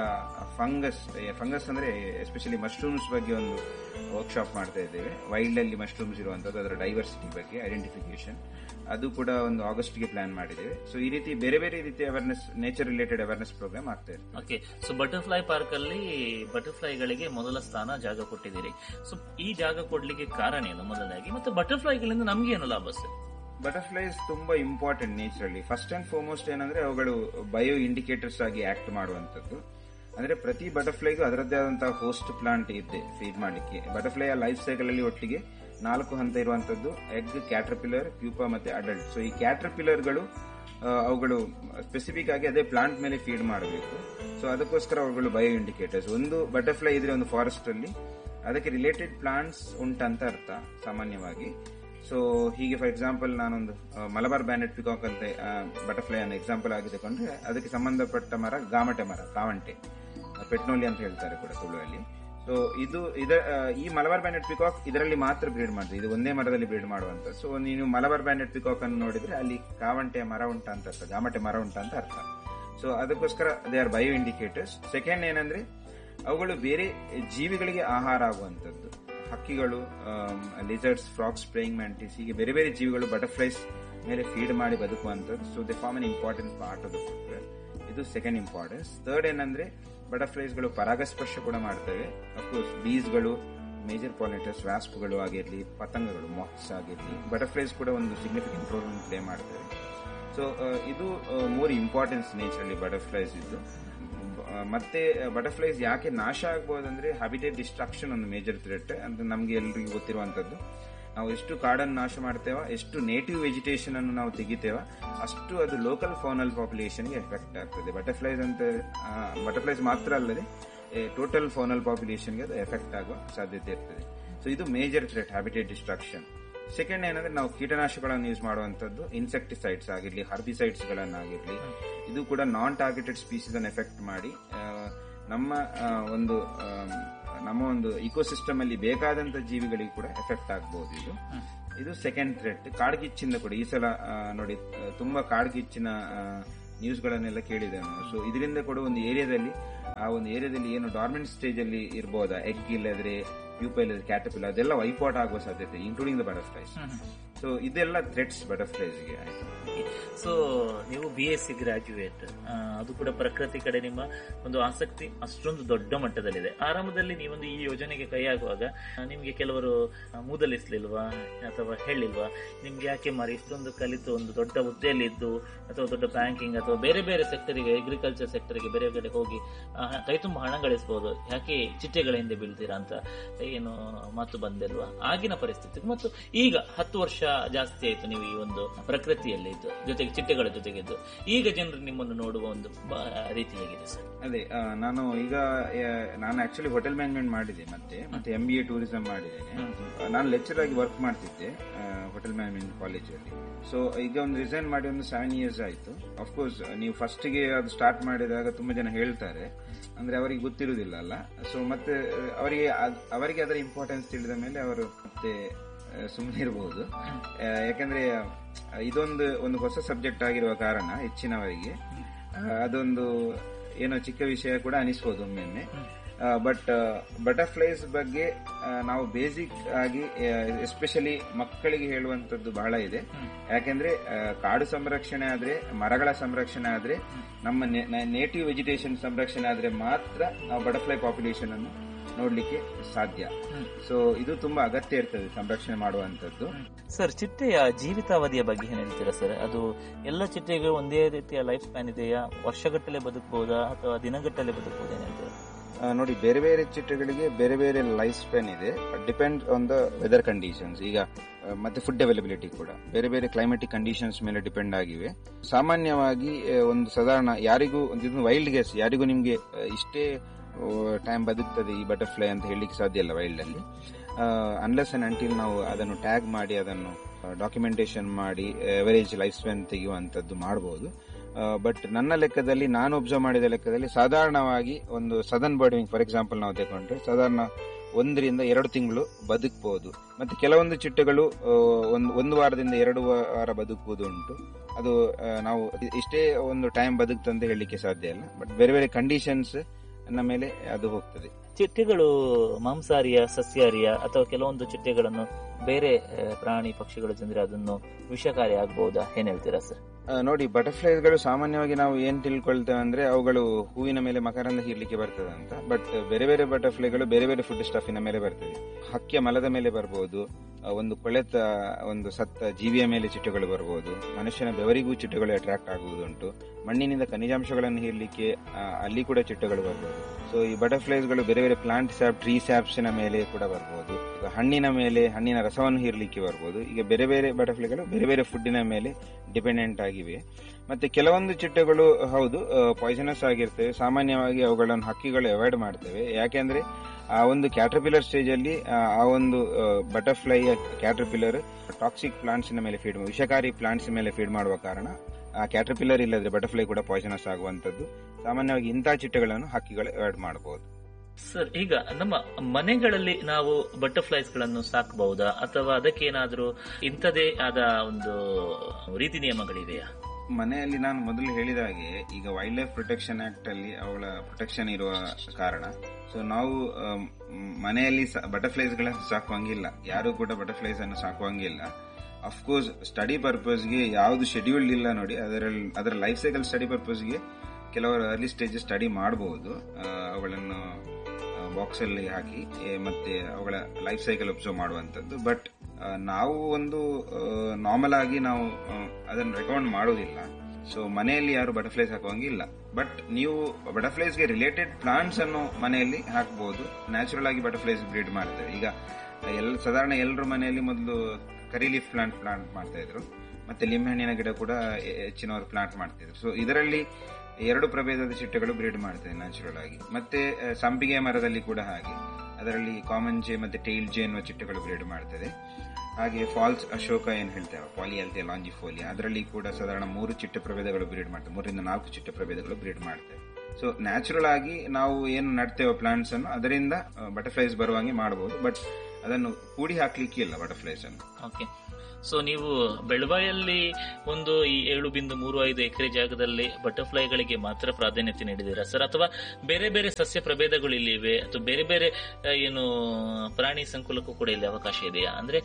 ಫಂಗಸ್ ಅಂದ್ರೆ ಎಸ್ಪೆಷಲಿ ಮಶ್ರೂಮ್ಸ್ ಬಗ್ಗೆ ಒಂದು ವರ್ಕ್ಶಾಪ್ ಮಾಡ್ತಾ ಇದ್ದೇವೆ. ವೈಲ್ಡ್ ಅಲ್ಲಿ ಮಶ್ರೂಮ್ಸ್ ಇರುವಂತದ್ದು, ಅದರ ಡೈವರ್ಸಿಟಿ ಬಗ್ಗೆ ಐಡೆಂಟಿಫಿಕೇಶನ್, ಅದು ಕೂಡ ಒಂದು ಆಗಸ್ಟ್ಗೆ ಪ್ಲಾನ್ ಮಾಡಿದ್ದೇವೆ. ಸೊ ಈ ರೀತಿ ಬೇರೆ ಬೇರೆ ರೀತಿಯ awareness, nature related awareness program ಆಗ್ತಾ ಇರ್ತದೆ. ಓಕೆ, ಸೊ ಬಟರ್ಫ್ಲೈ ಪಾರ್ಕ್ ಅಲ್ಲಿ ಬಟರ್ಫ್ಲೈಗಳಿಗೆ ಮೊದಲ ಸ್ಥಾನ ಜಾಗ ಕೊಟ್ಟಿದ್ದೀರಿ. ಸೊ ಈ ಜಾಗ ಕೊಡ್ಲಿಕ್ಕೆ ಕಾರಣ ಏನು ಮೊದಲಾಗಿ, ಮತ್ತೆ ಬಟರ್ಫ್ಲೈಗಳಿಂದ ನಮ್ಗೆ ಏನು ಲಾಭ ಸರ್? ಬಟರ್ಫ್ಲೈಸ್ ತುಂಬಾ ಇಂಪಾರ್ಟೆಂಟ್ ನೇಚರಲ್ಲಿ. ಫಸ್ಟ್ ಅಂಡ್ ಫಾರ್ಮೋಸ್ಟ್ ಏನಂದ್ರೆ ಅವುಗಳು ಬಯೋ ಇಂಡಿಕೇಟರ್ಸ್ ಆಗಿ ಆಕ್ಟ್ ಮಾಡುವಂತದ್ದು. ಅಂದ್ರೆ ಪ್ರತಿ ಬಟರ್ಫ್ಲೈಗೂ ಅದರದ್ದೇ ಆದಂತಹ ಹೋಸ್ಟ್ ಪ್ಲಾಂಟ್ ಇದೆ ಫೀಡ್ ಮಾಡಲಿಕ್ಕೆ. ಬಟರ್ಫ್ಲೈ ಲೈಫ್ ಸೈಕಲ್ ಅಲ್ಲಿ ಒಟ್ಟಿಗೆ 4 ಹಂತ ಇರುವಂತದ್ದು: ಎಗ್, ಕ್ಯಾಟರ್ಪಿಲ್ಲರ್, ಪ್ಯೂಪಾ ಮತ್ತೆ ಅಡಲ್ಟ್. ಸೊ ಈ ಕ್ಯಾಟರ್ಪಿಲ್ಲರ್ಗಳು ಅವುಗಳು ಸ್ಪೆಸಿಫಿಕ್ ಆಗಿ ಅದೇ ಪ್ಲಾಂಟ್ ಮೇಲೆ ಫೀಡ್ ಮಾಡಬೇಕು. ಸೊ ಅದಕ್ಕೋಸ್ಕರ ಅವುಗಳು ಬಯೋ ಇಂಡಿಕೇಟರ್ಸ್. ಒಂದು ಬಟರ್ಫ್ಲೈ ಇದ್ರೆ ಒಂದು ಫಾರೆಸ್ಟ್ ಅಲ್ಲಿ ಅದಕ್ಕೆ ರಿಲೇಟೆಡ್ ಪ್ಲಾಂಟ್ಸ್ ಉಂಟಂತ ಅರ್ಥ ಸಾಮಾನ್ಯವಾಗಿ. ಸೊ ಹೀಗೆ ಫಾರ್ ಎಕ್ಸಾಂಪಲ್ ನಾನೊಂದು ಮಲಬಾರ್ ಬ್ಯಾಂಡೆಡ್ ಪಿಕಾಕ್ ಅಂತ ಬಟರ್ಫ್ಲೈ ಅನ್ನು ಎಕ್ಸಾಂಪಲ್ ಆಗಿ ತಗೊಂಡ್ರೆ ಅದಕ್ಕೆ ಸಂಬಂಧಪಟ್ಟ ಮರ ಗಾಮಟೆ ಮರ, ಕಾವಂಟೆ, ಪೆಟ್ನೋಲಿ ಅಂತ ಹೇಳ್ತಾರೆ ಕೂಡ ತುಳುವಲ್ಲಿ. ಸೊ ಈ ಮಲಬಾರ್ ಬ್ಯಾಂಡೆಡ್ ಪಿಕಾಕ್ ಇದರಲ್ಲಿ ಮಾತ್ರ ಬ್ರೀಡ್ ಮಾಡ್ತದೆ. ಇದು ಒಂದೇ ಮರದಲ್ಲಿ ಬ್ರೀಡ್ ಮಾಡುವಂತ. ಸೊ ನೀವು ಮಲಬಾರ್ ಬ್ಯಾಂಡೆಡ್ ಪಿಕಾಕ್ ಅನ್ನು ನೋಡಿದ್ರೆ ಅಲ್ಲಿ ಕಾವಂಟೆ ಮರ ಉಂಟ ಅಂತ ಅರ್ಥ, ಗಾಮಟೆ ಮರ ಉಂಟ ಅಂತ ಅರ್ಥ. ಸೊ ಅದಕ್ಕೋಸ್ಕರ they are bio indicators. Second ಏನಂದ್ರೆ ಅವುಗಳು ಬೇರೆ ಜೀವಿಗಳಿಗೆ ಆಹಾರ ಆಗುವಂತದ್ದು. ಹಕ್ಕಿಗಳು, ಲಿಸರ್ಡ್ಸ್, ಫ್ರಾಕ್ಸ್, ಪ್ರೇಯಿಂಗ್ ಮ್ಯಾಂಟಿಸ್, ಹೀಗೆ ಬೇರೆ ಬೇರೆ ಜೀವಿಗಳು ಬಟರ್ಫ್ಲೈಸ್ ಮೇಲೆ ಫೀಡ್ ಮಾಡಿ ಬದುಕುವಂಥದ್ದು. So they form an important part of the food. ಇದು ಸೆಕೆಂಡ್ ಇಂಪಾರ್ಟೆನ್ಸ್. ಥರ್ಡ್ ಏನಂದ್ರೆ ಬಟರ್ಫ್ಲೈಸ್ಗಳು ಪರಾಗಸ್ಪರ್ಶ ಕೂಡ ಮಾಡ್ತವೆ. ಅಫ್ಕೋರ್ಸ್ ಬೀಸ್ಗಳು, ಮೇಜರ್ ಪಾಲಿನೇಟರ್ಸ್, ವ್ಯಾಸ್ಪ್ಗಳು ಆಗಿರ್ಲಿ, ಪತಂಗಗಳು, ಮಾತ್ಸ್ ಆಗಿರ್ಲಿ, ಬಟರ್ಫ್ಲೈಸ್ ಕೂಡ ಒಂದು ಸಿಗ್ನಿಫಿಕೆಂಟ್ ರೋಲ್ ಪ್ಲೇ ಮಾಡ್ತವೆ. ಸೊ ಇದು 3 ಇಂಪಾರ್ಟೆನ್ಸ್ ನೇಚರಲ್ಲಿ ಬಟರ್ಫ್ಲೈಸ್ ಇದ್ದು. ಮತ್ತೆ ಬಟರ್ಫ್ಲೈಸ್ ಯಾಕೆ ನಾಶ ಆಗ್ಬೋದಂದ್ರೆ ಹ್ಯಾಬಿಟೇಟ್ ಡಿಸ್ಟ್ರಕ್ಷನ್ ಒಂದು ಮೇಜರ್ ಥ್ರೆಟ್ ಅಂತ ನಮ್ಗೆ ಎಲ್ರಿಗೂ ಗೊತ್ತಿರುವಂತದ್ದು. ನಾವು ಎಷ್ಟು ಕಾಡನ್ನು ನಾಶ ಮಾಡ್ತೇವ, ಎಷ್ಟು ನೇಟಿವ್ ವೆಜಿಟೇಷನ್ ಅನ್ನು ನಾವು ತೆಗಿತೇವ, ಅಷ್ಟು ಅದು ಲೋಕಲ್ ಫೌನಲ್ ಪಾಪ್ಯುಲೇಷನ್ಗೆ ಎಫೆಕ್ಟ್ ಆಗ್ತದೆ. ಬಟರ್ಫ್ಲೈಸ್ ಮಾತ್ರ ಅಲ್ಲದೆ ಟೋಟಲ್ ಫೌನಲ್ ಪಾಪ್ಯುಲೇಷನ್ಗೆ ಅದು ಎಫೆಕ್ಟ್ ಆಗುವ ಸಾಧ್ಯತೆ ಇರ್ತದೆ. ಸೊ ಇದು major threat, habitat destruction. Second ಏನಂದ್ರೆ ನಾವು ಕೀಟನಾಶಕಗಳನ್ನು ಯೂಸ್ ಮಾಡುವಂತದ್ದು, ಇನ್ಸೆಕ್ಟಿಸೈಡ್ಸ್ ಆಗಿರ್ಲಿ, ಹರ್ಬಿಸೈಡ್ಸ್ ಗಳನ್ನಾಗಿರ್ಲಿ, ಇದು ಕೂಡ ನಾನ್ ಟಾರ್ಗೆಟೆಡ್ ಸ್ಪೀಸೀಸ್ ಅನ್ನು ಎಫೆಕ್ಟ್ ಮಾಡಿ ನಮ್ಮ ಒಂದು ಇಕೋಸಿಸ್ಟಮ್ ಅಲ್ಲಿ ಬೇಕಾದಂತ ಜೀವಿಗಳಿಗೆ ಕೂಡ ಎಫೆಕ್ಟ್ ಆಗಬಹುದು. ಇದು ಸೆಕೆಂಡ್ ಥ್ರೆಟ್. ಕಾಡ್ಗಿಚ್ಚಿಂದ ಕೂಡ ಈ ಸಲ ನೋಡಿ ತುಂಬಾ ಕಾಡ್ಗಿಚ್ಚಿನ ನ್ಯೂಸ್ ಗಳನ್ನೆಲ್ಲ ಕೇಳಿದೆ ನಾವು. ಸೊ ಇದರಿಂದ ಕೂಡ ಒಂದು ಏರಿಯಾದಲ್ಲಿ ಏನು ಡಾರ್ಮೆಂಟ್ ಸ್ಟೇಜ್ ಅಲ್ಲಿ ಇರಬಹುದಾ, ಎಗ್ ಇಲ್ಲದ್ರೆ ಪ್ಯೂಪಾ ಇಲ್ಲದ್ರೆ ಕ್ಯಾಟರ್ಪಿಲ್ಲರ್, ಅದೆಲ್ಲ ವೈಪ್ ಔಟ್ ಆಗುವ ಸಾಧ್ಯತೆ, ಇನ್ಕ್ಲೂಡಿಂಗ್ ದ ಬಟರ್ಫ್ಲೈಸ್. ಸೊ ಇದೆಲ್ಲ ಥ್ರೆಟ್ಸ್ ಬಟರ್ಫ್ಲೈಸ್ಗೆ ಆಯ್ತು. ಸೊ ನೀವು BSc ಗ್ರಾಜ್ಯುಯೇಟ್, ಅದು ಕೂಡ ಪ್ರಕೃತಿ ಕಡೆ ನಿಮ್ಮ ಒಂದು ಆಸಕ್ತಿ ಅಷ್ಟೊಂದು ದೊಡ್ಡ ಮಟ್ಟದಲ್ಲಿದೆ. ಆರಂಭದಲ್ಲಿ ನೀವೊಂದು ಈ ಯೋಜನೆಗೆ ಕೈ ಹಾಕುವಾಗ ನಿಮ್ಗೆ ಕೆಲವರು ಮೂದಲಿಸ್ಲಿಲ್ವಾ ಅಥವಾ ಹೇಳಿಲ್ವಾ ನಿಮ್ಗೆ ಯಾಕೆ ಮಾರಿ ಇಷ್ಟೊಂದು ಕಲಿತು ಒಂದು ದೊಡ್ಡ ಹುದ್ದೆಯಲ್ಲಿ ಇದ್ದು ಅಥವಾ ದೊಡ್ಡ ಬ್ಯಾಂಕಿಂಗ್ ಅಥವಾ ಬೇರೆ ಬೇರೆ ಸೆಕ್ಟರಿಗೆ, ಅಗ್ರಿಕಲ್ಚರ್ ಸೆಕ್ಟರ್ಗೆ ಬೇರೆ ಕಡೆ ಹೋಗಿ ಕೈ ತುಂಬ ಹಣ ಗಳಿಸಬಹುದು, ಯಾಕೆ ಚಿಟ್ಟೆಗಳ ಹಿಂದೆ ಬೀಳ್ತೀರಾ ಅಂತ ಏನು ಮಾತು ಬಂದಿಲ್ವಾ ಆಗಿನ ಪರಿಸ್ಥಿತಿ? ಮತ್ತು ಈಗ 10 ವರ್ಷ ಜಾಸ್ತಿ ಆಯ್ತು ನೀವು ಈ ಒಂದು ಪ್ರಕೃತಿಯಲ್ಲಿ ಇದ್ದು, ಜೊತೆಗೆ ಚಿಟ್ಟೆಗಳ ಜೊತೆಗಿದ್ದು, ಈಗ ಜನರು ನಿಮ್ಮನ್ನು ನೋಡುವ ಒಂದು ರೀತಿ ಹೇಗಿದೆ ಸರ್? ಅದೇ ನಾನು ಆಕ್ಚುಲಿ ಹೋಟೆಲ್ ಮ್ಯಾನೇಜ್ಮೆಂಟ್ ಮಾಡಿದೆ, ಮತ್ತೆ MBA ಟೂರಿಸಂ ಮಾಡಿದ್ದೇನೆ. ನಾನು ಲೆಕ್ಚರ್ ಆಗಿ ವರ್ಕ್ ಮಾಡ್ತಿದ್ದೆ ಹೋಟೆಲ್ ಮ್ಯಾನೇಜ್ಮೆಂಟ್ ಕಾಲೇಜಲ್ಲಿ. ಸೊ ಈಗ ಒಂದು ರಿಸೈನ್ ಮಾಡಿ ಒಂದು 7 years ಆಯ್ತು. ಅಫ್ಕೋರ್ಸ್ ನೀವು ಫಸ್ಟ್ಗೆ ಅದು ಸ್ಟಾರ್ಟ್ ಮಾಡಿದಾಗ ತುಂಬಾ ಜನ ಹೇಳ್ತಾರೆ, ಅಂದ್ರೆ ಅವರಿಗೆ ಗೊತ್ತಿರುವುದಿಲ್ಲ ಅಲ್ಲ. ಸೊ ಮತ್ತೆ ಅವರಿಗೆ ಅದರ ಇಂಪಾರ್ಟೆನ್ಸ್ ತಿಳಿದ ಮೇಲೆ ಅವರು ಮತ್ತೆ ಸುಮ್ಮನೆ ಇರಬಹುದು. ಯಾಕಂದ್ರೆ ಒಂದು ಹೊಸ ಸಬ್ಜೆಕ್ಟ್ ಆಗಿರುವ ಕಾರಣ ಹೆಚ್ಚಿನವರಿಗೆ ಅದೊಂದು ಏನೋ ಚಿಕ್ಕ ವಿಷಯ ಕೂಡ ಅನಿಸ್ಬೋದು ಒಮ್ಮೊಮ್ಮೆ. ಬಟ್ ಬಟರ್ಫ್ಲೈಸ್ ಬಗ್ಗೆ ನಾವು ಬೇಸಿಕ್ ಆಗಿ ಎಸ್ಪೆಷಲಿ ಮಕ್ಕಳಿಗೆ ಹೇಳುವಂತದ್ದು ಬಹಳ ಇದೆ. ಯಾಕೆಂದ್ರೆ ಕಾಡು ಸಂರಕ್ಷಣೆ ಆದ್ರೆ, ಮರಗಳ ಸಂರಕ್ಷಣೆ ಆದ್ರೆ, ನಮ್ಮ ನೇಟಿವ್ ವೆಜಿಟೇಷನ್ ಸಂರಕ್ಷಣೆ ಆದ್ರೆ ಮಾತ್ರ ನಾವು ಬಟರ್ಫ್ಲೈ ಪಾಪ್ಯುಲೇಷನ್ ಅನ್ನು ನೋಡ್ಲಿಕ್ಕೆ ಸಾಧ್ಯ. ಸೊ ಇದು ತುಂಬಾ ಅಗತ್ಯ ಇರ್ತದೆ ಸಂರಕ್ಷಣೆ ಮಾಡುವಂತದ್ದು. ಸರ್, ಚಿಟ್ಟೆಯ ಜೀವಿತಾವಧಿಯ ಬಗ್ಗೆ ಏನ್ ಹೇಳ್ತೀರಾ ಸರ್? ಅದು ಎಲ್ಲ ಚಿಟ್ಟೆಗೂ ಒಂದೇ ರೀತಿಯ ಲೈಫ್ ಸ್ಪ್ಯಾನ್ ಇದೆಯಾ? ವರ್ಷಗಟ್ಟಲೆ ಬದುಕಬಹುದಾ ಅಥವಾ ದಿನಗಟ್ಟಲೆ ಬದುಕಬಹುದಾ? ಏನ್ ಹೇಳ್ತೀರಾ? ನೋಡಿ, ಬೇರೆ ಬೇರೆ ಚಿಟ್ಟೆಗಳಿಗೆ ಬೇರೆ ಬೇರೆ ಲೈಫ್ ಸ್ಪ್ಯಾನ್ ಇದೆ. Depend on the weather conditions. ಈಗ ಮತ್ತೆ ಫುಡ್ ಅವೈಲಬಿಲಿಟಿ ಕೂಡ ಬೇರೆ ಬೇರೆ ಕ್ಲೈಮೆಟಿಕ್ ಕಂಡೀಷನ್ಸ್ ಮೇಲೆ ಡಿಪೆಂಡ್ ಆಗಿವೆ. ಸಾಮಾನ್ಯವಾಗಿ ಒಂದು ಸಾಧಾರಣ ಯಾರಿಗೂ ವೈಲ್ಡ್ ಗೆಸ್, ಯಾರಿಗೂ ನಿಮ್ಗೆ ಇಷ್ಟೇ ಟೈಮ್ ಬದುಕ್ತದೆ ಈ ಬಟರ್ಫ್ಲೈ ಅಂತ ಹೇಳಲಿಕ್ಕೆ ಸಾಧ್ಯ ಇಲ್ಲ ವೈಲ್ಡ್ ಅಲ್ಲಿ. ಅನ್ಲೆಸ್ ಅಂಡ್ ಅಂಟಿಲ್ ನಾವು ಅದನ್ನು ಟ್ಯಾಗ್ ಮಾಡಿ, ಅದನ್ನು ಡಾಕ್ಯುಮೆಂಟೇಶನ್ ಮಾಡಿ ಎವರೇಜ್ ಲೈಫ್ ಸ್ಪ್ಯಾನ್ ತೆಗೆಯುವಂತದ್ದು ಮಾಡಬಹುದು. ಬಟ್ ನನ್ನ ಲೆಕ್ಕದಲ್ಲಿ, ನಾನು ಒಬ್ಸರ್ವ್ ಮಾಡಿದ ಲೆಕ್ಕದಲ್ಲಿ, ಸಾಧಾರಣವಾಗಿ ಒಂದು southern bird wing for example ನಾವು ತಗೊಂಡ್ರೆ ಸಾಧಾರಣ 1 ರಿಂದ 2 ತಿಂಗಳು ಬದುಕಬಹುದು. ಮತ್ತೆ ಕೆಲವೊಂದು ಚಿಟ್ಟೆಗಳು ಒಂದು ವಾರದಿಂದ 2 ವಾರ ಬದುಕುವುದು ಉಂಟು. ಅದು ನಾವು ಇಷ್ಟೇ ಒಂದು ಟೈಮ್ ಬದುಕ್ತಂತ ಹೇಳಲಿಕ್ಕೆ ಸಾಧ್ಯ ಇಲ್ಲ. ಬಟ್ ಬೇರೆ ಬೇರೆ ಕಂಡೀಷನ್ಸ್ ಮೇಲೆ ಅದು ಹೋಗ್ತದೆ. ಚಿಟ್ಟೆಗಳು ಮಾಂಸಾಹಾರಿಯ, ಸಸ್ಯಾಹಾರಿಯ ಅಥವಾ ಕೆಲವೊಂದು ಚಿಟ್ಟೆಗಳನ್ನು ಬೇರೆ ಪ್ರಾಣಿ ಪಕ್ಷಿಗಳು ತಿಂದ್ರೆ ಅದನ್ನು ವಿಷಕಾರಿ ಆಗಬಹುದಾ? ಏನ್ ಹೇಳ್ತೀರಾ ಸರ್? ನೋಡಿ, ಬಟರ್ಫ್ಲೈಗಳು ಸಾಮಾನ್ಯವಾಗಿ ನಾವು ಏನ್ ತಿಳ್ಕೊಳ್ತೇವೆ ಅಂದ್ರೆ ಅವುಗಳು ಹೂವಿನ ಮೇಲೆ ಮಕರಂದ ಹೀರ್ಲಿಕ್ಕೆ ಬರ್ತದೆ ಅಂತ. ಬಟ್ ಬೇರೆ ಬೇರೆ ಬಟರ್ಫ್ಲೈಗಳು ಬೇರೆ ಬೇರೆ ಫುಡ್ ಸ್ಟಫಿನ ಮೇಲೆ ಬರ್ತದೆ. ಹಕ್ಕಿಯ ಮಲದ ಮೇಲೆ ಬರಬಹುದು, ಒಂದು ಕೊಳೆತ ಒಂದು ಸತ್ತ ಜೀವಿಯ ಮೇಲೆ ಚಿಟ್ಟೆಗಳು ಬರಬಹುದು, ಮನುಷ್ಯನ ಬೆವರಿಗೂ ಚಿಟ್ಟೆಗಳು ಅಟ್ರಾಕ್ಟ್ ಆಗುವುದುಂಟು, ಮಣ್ಣಿನಿಂದ ಖನಿಜಾಂಶಗಳನ್ನು ಹೀರ್ಲಿಕ್ಕೆ ಅಲ್ಲಿ ಕೂಡ ಚಿಟ್ಟೆಗಳು ಬರಬಹುದು. ಸೊ ಈ ಬಟರ್ಫ್ಲೈಸ್ಗಳು ಬೇರೆ ಬೇರೆ ಪ್ಲಾಂಟ್ ಸ್ಯಾಪ್, ಟ್ರೀ ಸ್ಯಾಪ್ಸಿನ ಮೇಲೆ ಕೂಡ ಬರಬಹುದು, ಹಣ್ಣಿನ ಮೇಲೆ ಹಣ್ಣಿನ ರಸವನ್ನು ಹೀರ್ಲಿಕ್ಕೆ ಬರಬಹುದು. ಈಗ ಬೇರೆ ಬೇರೆ ಬಟರ್ಫ್ಲೈಗಳು ಬೇರೆ ಬೇರೆ ಫುಡ್ಡಿನ ಮೇಲೆ ಡಿಪೆಂಡೆಂಟ್ ಆಗಿವೆ. ಮತ್ತೆ ಕೆಲವೊಂದು ಚಿಟ್ಟೆಗಳು ಹೌದು ಪಾಯ್ಸನಸ್ ಆಗಿರ್ತವೆ. ಸಾಮಾನ್ಯವಾಗಿ ಅವುಗಳನ್ನು ಹಕ್ಕಿಗಳು ಅವಾಯ್ಡ್ ಮಾಡ್ತೇವೆ. ಯಾಕೆಂದ್ರೆ ಆ ಒಂದು ಕ್ಯಾಟರ್ಪಿಲ್ಲರ್ ಸ್ಟೇಜ್ ಅಲ್ಲಿ ಆ ಒಂದು ಬಟರ್ಫ್ಲೈ ಕ್ಯಾಟರ್ಪಿಲ್ಲರ್ ಟಾಕ್ಸಿಕ್ ಪ್ಲಾಂಟ್ಸ್ ಮೇಲೆ ಫೀಡ್, ವಿಷಕಾರಿ ಪ್ಲಾಂಟ್ಸ್ ಮೇಲೆ ಫೀಡ್ ಮಾಡುವ ಕಾರಣ ಆ ಕ್ಯಾಟರ್ಪಿಲ್ಲರ್ ಇಲ್ಲದ್ರೆ ಬಟರ್ಫ್ಲೈ ಕೂಡ ಪಾಯ್ಸನಸ್ ಆಗುವಂತದ್ದು. ಸಾಮಾನ್ಯವಾಗಿ ಇಂತಹ ಚಿಟ್ಟೆಗಳನ್ನು ಹಕ್ಕಿಗಳು ಅವಾಯ್ಡ್ ಮಾಡಬಹುದು. ಸರ್, ಈಗ ನಮ್ಮ ಮನೆಗಳಲ್ಲಿ ನಾವು ಬಟರ್ಫ್ಲೈಸ್ ಗಳನ್ನು ಸಾಕಬಹುದಾ ಅಥವಾ ಅದಕ್ಕೇನಾದ್ರೂ ಇಂಥದೇ ಆದ ಒಂದು ರೀತಿ ನಿಯಮಗಳಿವೆಯಾ? ಮನೆಯಲ್ಲಿ ನಾನು ಮೊದಲು ಹೇಳಿದ ಹಾಗೆ ಈಗ ವೈಲ್ಡ್ ಲೈಫ್ ಪ್ರೊಟೆಕ್ಷನ್ ಆಕ್ಟ್ ಅಲ್ಲಿ ಅವಳ ಪ್ರೊಟೆಕ್ಷನ್ ಇರುವ ಕಾರಣ ಸೊ ನಾವು ಮನೆಯಲ್ಲಿ ಬಟರ್ಫ್ಲೈಸ್ ಗಳನ್ನ ಸಾಕುವಂಗಿಲ್ಲ. ಯಾರು ಕೂಡ ಬಟರ್ಫ್ಲೈಸ್ ಅನ್ನು ಸಾಕುವಂಗಿಲ್ಲ. ಅಫ್ಕೋರ್ಸ್ ಸ್ಟಡಿ ಪರ್ಪಸ್ಗೆ ಯಾವ್ದು ಶೆಡ್ಯೂಲ್ಡ್ ಇಲ್ಲ ನೋಡಿ, ಅದರ ಲೈಫ್ ಸೈಕಲ್ ಸ್ಟಡಿ ಪರ್ಪಸ್ಗೆ ಕೆಲವರು ಅರ್ಲಿ ಸ್ಟೇಜ್ ಸ್ಟಡಿ ಮಾಡಬಹುದು. ಅವುಗಳನ್ನು ಬಾಕ್ಸ್ ಅಲ್ಲಿ ಹಾಕಿ ಮತ್ತೆ ಅವುಗಳ ಲೈಫ್ ಸೈಕಲ್ ಅಬ್ಸರ್ವ್ ಮಾಡುವಂತದ್ದು. ಬಟ್ ನಾವು ಒಂದು ನಾರ್ಮಲ್ ಆಗಿ ನಾವು ಅದನ್ನು ರೆಕಮೆಂಡ್ ಮಾಡೋದಿಲ್ಲ. ಸೊ ಮನೆಯಲ್ಲಿ ಯಾರು ಬಟರ್ಫ್ಲೈಸ್ ಹಾಕುವಂಗಿಲ್ಲ. ಬಟ್ ನೀವು ಬಟರ್ಫ್ಲೈಸ್ಗೆ ರಿಲೇಟೆಡ್ ಪ್ಲಾಂಟ್ಸ್ ಅನ್ನು ಮನೆಯಲ್ಲಿ ಹಾಕಬಹುದು. ನ್ಯಾಚುರಲ್ ಆಗಿ ಬಟರ್ಫ್ಲೈಸ್ ಬ್ರೀಡ್ ಮಾಡ್ತೇವೆ. ಈಗ ಸಾಧಾರಣ ಎಲ್ಲರ ಮನೆಯಲ್ಲಿ ಮೊದಲು ಕರಿ ಲೀಫ್ ಪ್ಲಾಂಟ್ ಮಾಡ್ತಾ ಇದ್ರು, ಮತ್ತೆ ಲಿಂಬೆಹಣ್ಣಿನ ಗಿಡ ಕೂಡ ಹೆಚ್ಚಿನವರು ಪ್ಲಾಂಟ್ ಮಾಡ್ತಿದ್ರು. ಸೊ ಇದರಲ್ಲಿ 2 ಪ್ರಭೇದದ ಚಿಟ್ಟೆಗಳು ಬ್ರೀಡ್ ಮಾಡ್ತದೆ ನ್ಯಾಚುರಲ್ ಆಗಿ. ಮತ್ತೆ ಸಂಪಿಗೆ ಮರದಲ್ಲಿ ಕೂಡ ಹಾಗೆ, ಅದರಲ್ಲಿ ಕಾಮನ್ ಜೇ ಮತ್ತೆ ಟೈಲ್ ಜೇ ಎನ್ನುವ ಚಿಟ್ಟೆಗಳು ಬ್ರೀಡ್ ಮಾಡ್ತದೆ. ಹಾಗೆ ಫಾಲ್ಸ್ ಅಶೋಕ ಏನ್ ಹೇಳ್ತೇವೆ, ಪಾಲಿಯಾಲ್ಥಿಯಾ ಲಾಂಜಿಫೋಲಿಯಾ, ಅದರಲ್ಲಿ ಕೂಡ ಸಾಧಾರಣ 3 ಚಿಟ್ಟೆ ಪ್ರಭೇದಗಳು ಬ್ರೀಡ್ ಮಾಡ್ತವೆ, 3 ರಿಂದ 4 ಚಿಟ್ಟೆ ಪ್ರಭೇದಗಳು ಬ್ರೀಡ್ ಮಾಡ್ತೇವೆ. ಸೊ ನ್ಯಾಚುರಲ್ ಆಗಿ ನಾವು ಏನು ನಡ್ತೇವೆ ಪ್ಲಾಂಟ್ಸ್ ಅನ್ನು, ಅದರಿಂದ ಬಟರ್ಫ್ಲೈಸ್ ಬರುವಂಗೆ ಮಾಡಬಹುದು. ಬಟ್ ಅದನ್ನು ಕೂಡಿ ಹಾಕ್ಲಿಕ್ಕೆ ಇಲ್ಲ ಬಟರ್ಫ್ಲೈಸ್ ಅನ್ನು. ಓಕೆ. ಸೊ ನೀವು ಬೆಳವಾಯಲ್ಲಿ ಒಂದು ಈ 7.35 ಎಕರೆ ಜಾಗದಲ್ಲಿ ಬಟರ್ಫ್ಲೈಗಳಿಗೆ ಮಾತ್ರ ಪ್ರಾಧಾನ್ಯತೆ ನೀಡಿದ್ದೀರಾ ಸರ್, ಅಥವಾ ಬೇರೆ ಬೇರೆ ಸಸ್ಯ ಪ್ರಭೇದಗಳು ಇಲ್ಲಿ ಇವೆ, ಅಥವಾ ಬೇರೆ ಬೇರೆ ಏನು ಪ್ರಾಣಿ ಸಂಕುಲಕ್ಕೂ ಕೂಡ ಇಲ್ಲಿ ಅವಕಾಶ ಇದೆಯಾ? ಅಂದ್ರೆ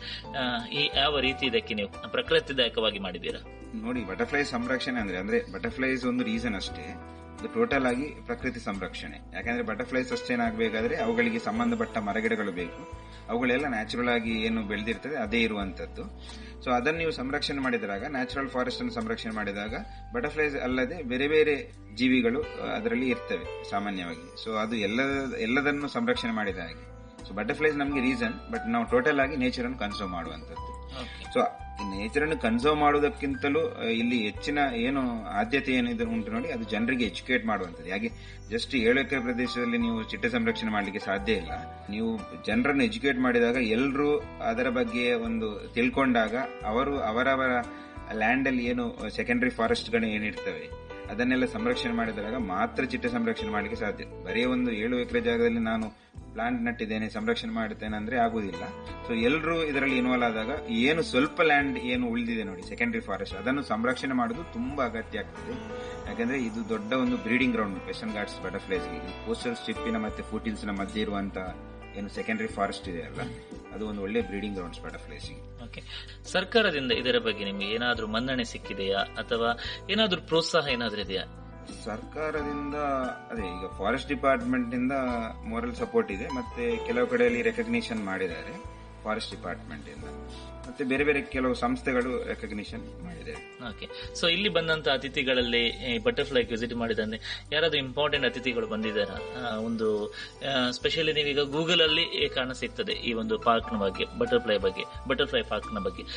ಈ ಯಾವ ರೀತಿ ಇದಕ್ಕೆ ನೀವು ಪ್ರಕೃತಿದಾಯಕವಾಗಿ ಮಾಡಿದ್ದೀರಾ? ನೋಡಿ, ಬಟರ್ಫ್ಲೈ ಸಂರಕ್ಷಣೆ ಅಂದ್ರೆ ಬಟರ್ಫ್ಲೈಸ್ ಒಂದು ರೀಸನ್ ಅಷ್ಟೇ, ಇದು ಟೋಟಲ್ ಆಗಿ ಪ್ರಕೃತಿ ಸಂರಕ್ಷಣೆ. ಯಾಕಂದ್ರೆ ಬಟರ್ಫ್ಲೈ ಸಸ್ಟೈನ್ ಆಗಬೇಕಾದ್ರೆ ಅವುಗಳಿಗೆ ಸಂಬಂಧಪಟ್ಟ ಮರಗಿಡಗಳು ಬೇಕು, ಅವುಗಳೆಲ್ಲ ನ್ಯಾಚುರಲ್ ಆಗಿ ಏನು ಬೆಳೆದಿರ್ತದೆ ಅದೇ ಇರುವಂತದ್ದು. ಸೊ ಅದನ್ನು ನೀವು ಸಂರಕ್ಷಣೆ ಮಾಡಿದಾಗ, ನ್ಯಾಚುರಲ್ ಫಾರೆಸ್ಟ್ ಅನ್ನು ಸಂರಕ್ಷಣೆ ಮಾಡಿದಾಗ ಬಟರ್ಫ್ಲೈಸ್ ಅಲ್ಲದೆ ಬೇರೆ ಬೇರೆ ಜೀವಿಗಳು ಅದರಲ್ಲಿ ಇರ್ತವೆ ಸಾಮಾನ್ಯವಾಗಿ. ಸೊ ಅದು ಎಲ್ಲದನ್ನು ಸಂರಕ್ಷಣೆ ಮಾಡಿದ ಹಾಗೆ. ಸೊ ಬಟರ್ಫ್ಲೈಸ್ ನಮಗೆ ರೀಸನ್, ಬಟ್ ನಾವು ಟೋಟಲ್ ಆಗಿ ನೇಚರ್ ಅನ್ನು ಕನ್ಸರ್ವ್ ಮಾಡುವಂತದ್ದು. ಸೊ ನೇಚರ್ ಅನ್ನು ಕನ್ಸರ್ವ್ ಮಾಡುವುದಕ್ಕಿಂತಲೂ ಇಲ್ಲಿ ಹೆಚ್ಚಿನ ಏನು ಆದ್ಯತೆ ಏನಿದೆ ಉಂಟು ನೋಡಿ, ಅದು ಜನರಿಗೆ ಎಜುಕೇಟ್ ಮಾಡುವಂಥದ್ದು. ಹಾಗೆ ಜಸ್ಟ್ 7 ಎಕರೆ ಪ್ರದೇಶದಲ್ಲಿ ನೀವು ಚಿಟ್ಟೆ ಸಂರಕ್ಷಣೆ ಮಾಡಲಿಕ್ಕೆ ಸಾಧ್ಯ ಇಲ್ಲ. ನೀವು ಜನರನ್ನು ಎಜುಕೇಟ್ ಮಾಡಿದಾಗ, ಎಲ್ಲರೂ ಅದರ ಬಗ್ಗೆ ಒಂದು ತಿಳ್ಕೊಂಡಾಗ, ಅವರು ಅವರವರ ಲ್ಯಾಂಡ್ ಅಲ್ಲಿ ಏನು ಸೆಕೆಂಡರಿ ಫಾರೆಸ್ಟ್ ಗಳು ಏನಿರ್ತವೆ ಅದನ್ನೆಲ್ಲ ಸಂರಕ್ಷಣೆ ಮಾಡಿದಾಗ ಮಾತ್ರ ಚಿಟ್ಟೆ ಸಂರಕ್ಷಣೆ ಮಾಡಲಿಕ್ಕೆ ಸಾಧ್ಯ. ಬರೀ ಒಂದು 7 ಎಕರೆ ಜಾಗದಲ್ಲಿ ನಾನು ಪ್ಲಾಂಟ್ ನಟ್ಟಿದ್ದೇನೆ, ಸಂರಕ್ಷಣೆ ಮಾಡುತ್ತೇನೆ ಅಂದ್ರೆ ಆಗುದಿಲ್ಲ. ಸೊ ಎಲ್ಲರೂ ಇದರಲ್ಲಿ ಇನ್ವಾಲ್ವ್ ಆದಾಗ ಏನು ಸ್ವಲ್ಪ ಲ್ಯಾಂಡ್ ಏನು ಉಳಿದಿದೆ ನೋಡಿ ಸೆಕೆಂಡರಿ ಫಾರೆಸ್ಟ್, ಅದನ್ನು ಸಂರಕ್ಷಣೆ ಮಾಡುವುದು ತುಂಬಾ ಅಗತ್ಯ ಆಗ್ತದೆ. ಯಾಕಂದ್ರೆ ಇದು ದೊಡ್ಡ ಒಂದು breeding ground western Ghats butterflies. Coastal ಸ್ಟ್ರಿಪ್ಪಿನ ಮತ್ತೆ ಫೂಟಿಲ್ಸ್ ನ ಮಧ್ಯೆ ಇರುವಂತಹ ಏನು ಸೆಕೆಂಡರಿ ಫಾರೆಸ್ಟ್ ಇದೆ ಅಲ್ಲ, ಅದು ಒಂದು ಒಳ್ಳೆ ಬ್ರೀಡಿಂಗ್ ಗ್ರೌಂಡ್ಸ್ ಬಟರ್ಫ್ಲೈಸ್. ಓಕೆ, ಸರ್ಕಾರದಿಂದ ಇದರ ಬಗ್ಗೆ ನಿಮಗೆ ಏನಾದ್ರೂ ಮನ್ನಣೆ ಸಿಕ್ಕಿದೆಯಾ, ಅಥವಾ ಏನಾದ್ರೂ ಪ್ರೋತ್ಸಾಹ ಏನಾದ್ರೂ ಇದೆಯಾ? ಸರ್ಕಾರದಿಂದ ಅದೇ ಈಗ ಫಾರೆಸ್ಟ್ ಡಿಪಾರ್ಟ್ಮೆಂಟ್ ಇಂದ ಮೋರಲ್ ಸಪೋರ್ಟ್ ಇದೆ, ಮತ್ತೆ ಕೆಲವು ಕಡೆಯಲ್ಲಿ ರೆಕಗ್ನಿಷನ್ ಮಾಡಿದ್ದಾರೆ ಫಾರೆಸ್ಟ್ ಡಿಪಾರ್ಟ್ಮೆಂಟ್ ಇಂದ, ಮತ್ತೆ ಬೇರೆ ಬೇರೆ ಕೆಲವು ಸಂಸ್ಥೆಗಳು ರೆಕಗ್ನಿಷನ್ ಮಾಡಿದೆ. ಓಕೆ, ಸೊ ಇಲ್ಲಿ ಬಂದಂತ ಅತಿಥಿಗಳಲ್ಲಿ ಬಟರ್ಫ್ಲೈ ವಿಸಿಟ್ ಮಾಡಿದಂತೆ ಯಾರಾದ್ರೂ ಇಂಪಾರ್ಟೆಂಟ್ ಅತಿಥಿಗಳು ಬಂದಿದ್ದಾರಾ? ಒಂದು ಸ್ಪೆಷಲಿ ನೀವೀಗ ಗೂಗಲ್ ಅಲ್ಲಿ ಕಾಣ ಸಿಗ್ತದೆ ಈ ಒಂದು ಪಾರ್ಕ್ ನ ಬಗ್ಗೆ, ಬಟರ್ಫ್ಲೈ ಪಾರ್ಕ್ ನ ಬಗ್ಗೆ.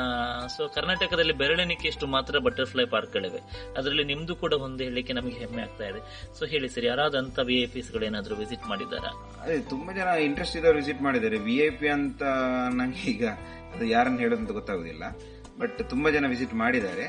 ಸೊ ಕರ್ನಾಟಕದಲ್ಲಿ ಬೆರಳೆಣಿಕೆಯಷ್ಟು ಮಾತ್ರ ಬಟರ್ಫ್ಲೈ ಪಾರ್ಕ್ ಗಳಿವೆ, ಅದರಲ್ಲಿ ನಿಮ್ದು ಕೂಡ ಒಂದು ಹೇಳಲಿಕ್ಕೆ ನಮಗೆ ಹೆಮ್ಮೆ ಆಗ್ತಾ ಇದೆ. ಸೊ ಹೇಳಿ ಸರ್, ಯಾರಾದಂತ VIP ಗಳು ಏನಾದ್ರು ವಿಸಿಟ್ ಮಾಡಿದ್ದಾರಾ? ಅದೇ ತುಂಬಾ ಜನ ಇಂಟ್ರೆಸ್ಟ್ ಇದ್ದವರು ವಿಸಿಟ್ ಮಾಡಿದ್ದಾರೆ. VIP ಅಂತ ನಂಗೆ ಈಗ ಅದು ಯಾರನ್ನು ಹೇಳೋದಂತ ಗೊತ್ತಾಗುದಿಲ್ಲ, ಬಟ್ ತುಂಬಾ ಜನ ವಿಸಿಟ್ ಮಾಡಿದ್ದಾರೆ.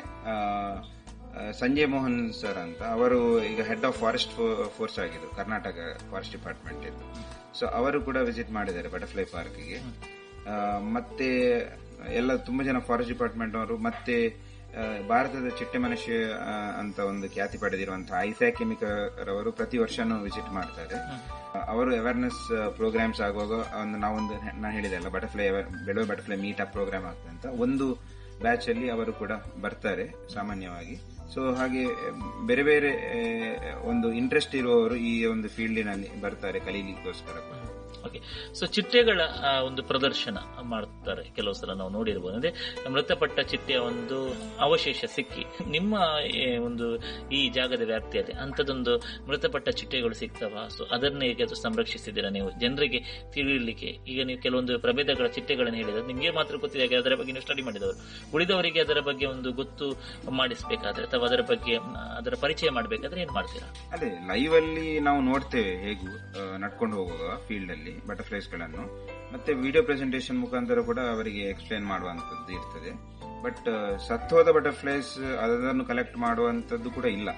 ಸಂಜಯ್ ಮೋಹನ್ ಸರ್ ಅಂತ, ಅವರು ಈಗ ಹೆಡ್ ಆಫ್ ಫಾರೆಸ್ಟ್ ಫೋರ್ಸ್ ಆಗಿದ್ರು ಕರ್ನಾಟಕ ಫಾರೆಸ್ಟ್ ಡಿಪಾರ್ಟ್ಮೆಂಟ್ ಇಂದ. ಸೊ ಅವರು ಕೂಡ ವಿಸಿಟ್ ಮಾಡಿದ್ದಾರೆ ಬಟರ್ಫ್ಲೈ ಪಾರ್ಕ್ಗೆ. ಮತ್ತೆ ಎಲ್ಲ ತುಂಬಾ ಜನ ಫಾರೆಸ್ಟ್ ಡಿಪಾರ್ಟ್ಮೆಂಟ್ ಅವರು, ಮತ್ತೆ ಭಾರತದ ಚಿಟ್ಟೆ ಮನುಷ್ಯ ಅಂತ ಒಂದು ಖ್ಯಾತಿ ಪಡೆದಿರುವಂತಹ ಐಸಾಕ್ ಕೆಮಿಕರ್ ಅವರು ಪ್ರತಿ ವರ್ಷನೂ ವಿಸಿಟ್ ಮಾಡ್ತಾರೆ. ಅವರು ಅವೇರ್ನೆಸ್ ಪ್ರೋಗ್ರಾಮ್ಸ್ ಆಗುವಾಗ ನಾನು ಹೇಳಿದೆ ಅಲ್ಲ, ಬೆಳವೆ ಬಟರ್ಫ್ಲೈ ಮೀಟ್ ಅಪ್ ಪ್ರೋಗ್ರಾಮ್ ಆಗ್ತದೆ ಅಂತ, ಒಂದು ಬ್ಯಾಚ್ ಅಲ್ಲಿ ಅವರು ಕೂಡ ಬರ್ತಾರೆ ಸಾಮಾನ್ಯವಾಗಿ. ಸೊ ಹಾಗೆ ಬೇರೆ ಬೇರೆ ಒಂದು ಇಂಟ್ರೆಸ್ಟ್ ಇರುವವರು ಈ ಒಂದು ಫೀಲ್ಡಿನಲ್ಲಿ ಬರ್ತಾರೆ ಕಲೀಲಿಕ್ಕೋಸ್ಕರ. ಓಕೆ, ಸೊ ಚಿಟ್ಟೆಗಳ ಒಂದು ಪ್ರದರ್ಶನ ಮಾಡ್ತಾರೆ ಕೆಲವು ಸಲ ನಾವು ನೋಡಿರ್ಬೋದು. ಅಂದ್ರೆ ಮೃತಪಟ್ಟ ಚಿಟ್ಟೆಯ ಒಂದು ಅವಶೇಷ ಸಿಕ್ಕಿ ನಿಮ್ಮ ಒಂದು ಈ ಜಾಗದ ವ್ಯಾಪ್ತಿಯಲ್ಲಿ ಅಂಥದ್ದೊಂದು ಮೃತಪಟ್ಟ ಚಿಟ್ಟೆಗಳು ಸಿಗ್ತವಾ? ಸೊ ಅದನ್ನ ಹೇಗೆ ಸಂರಕ್ಷಿಸಿದ್ದೀರಾ ನೀವು ಜನರಿಗೆ ತಿಳಿಯಲಿಕ್ಕೆ? ಈಗ ನೀವು ಕೆಲವೊಂದು ಪ್ರಭೇದಗಳ ಚಿಟ್ಟೆಗಳನ್ನು ಹೇಳಿದ್ರೆ ನಿಮಗೆ ಮಾತ್ರ ಗೊತ್ತಿದೆ, ಅದರ ಬಗ್ಗೆ ನೀವು ಸ್ಟಡಿ ಮಾಡಿದವರು, ಉಳಿದವರಿಗೆ ಅದರ ಬಗ್ಗೆ ಒಂದು ಗೊತ್ತು ಮಾಡಿಸಬೇಕಾದ್ರೆ ಅಥವಾ ಅದರ ಬಗ್ಗೆ ಅದರ ಪರಿಚಯ ಮಾಡಬೇಕಾದ್ರೆ ಏನ್ ಮಾಡ್ತೀರಾ? ಅದೇ ಲೈವ್ ಅಲ್ಲಿ ನಾವು ನೋಡ್ತೇವೆ ಹೇಗೂ ನಡ್ಕೊಂಡು ಹೋಗುವಾಗ ಫೀಲ್ಡ್ ಅಲ್ಲಿ ಬಟರ್ಫ್ಲೈಸ್ ಗಳನ್ನು, ಮತ್ತೆ ವಿಡಿಯೋ ಪ್ರೆಸೆಂಟೇಷನ್ ಮುಖಾಂತರ ಕೂಡ ಅವರಿಗೆ ಎಕ್ಸ್ಪ್ಲೇನ್ ಮಾಡುವಂತದ್ದು ಇರ್ತದೆ. ಬಟ್ ಸತ್ತೋದ ಬಟರ್ಫ್ಲೈಸ್ ಅದನ್ನು ಕಲೆಕ್ಟ್ ಮಾಡುವಂತದ್ದು ಕೂಡ ಇಲ್ಲ.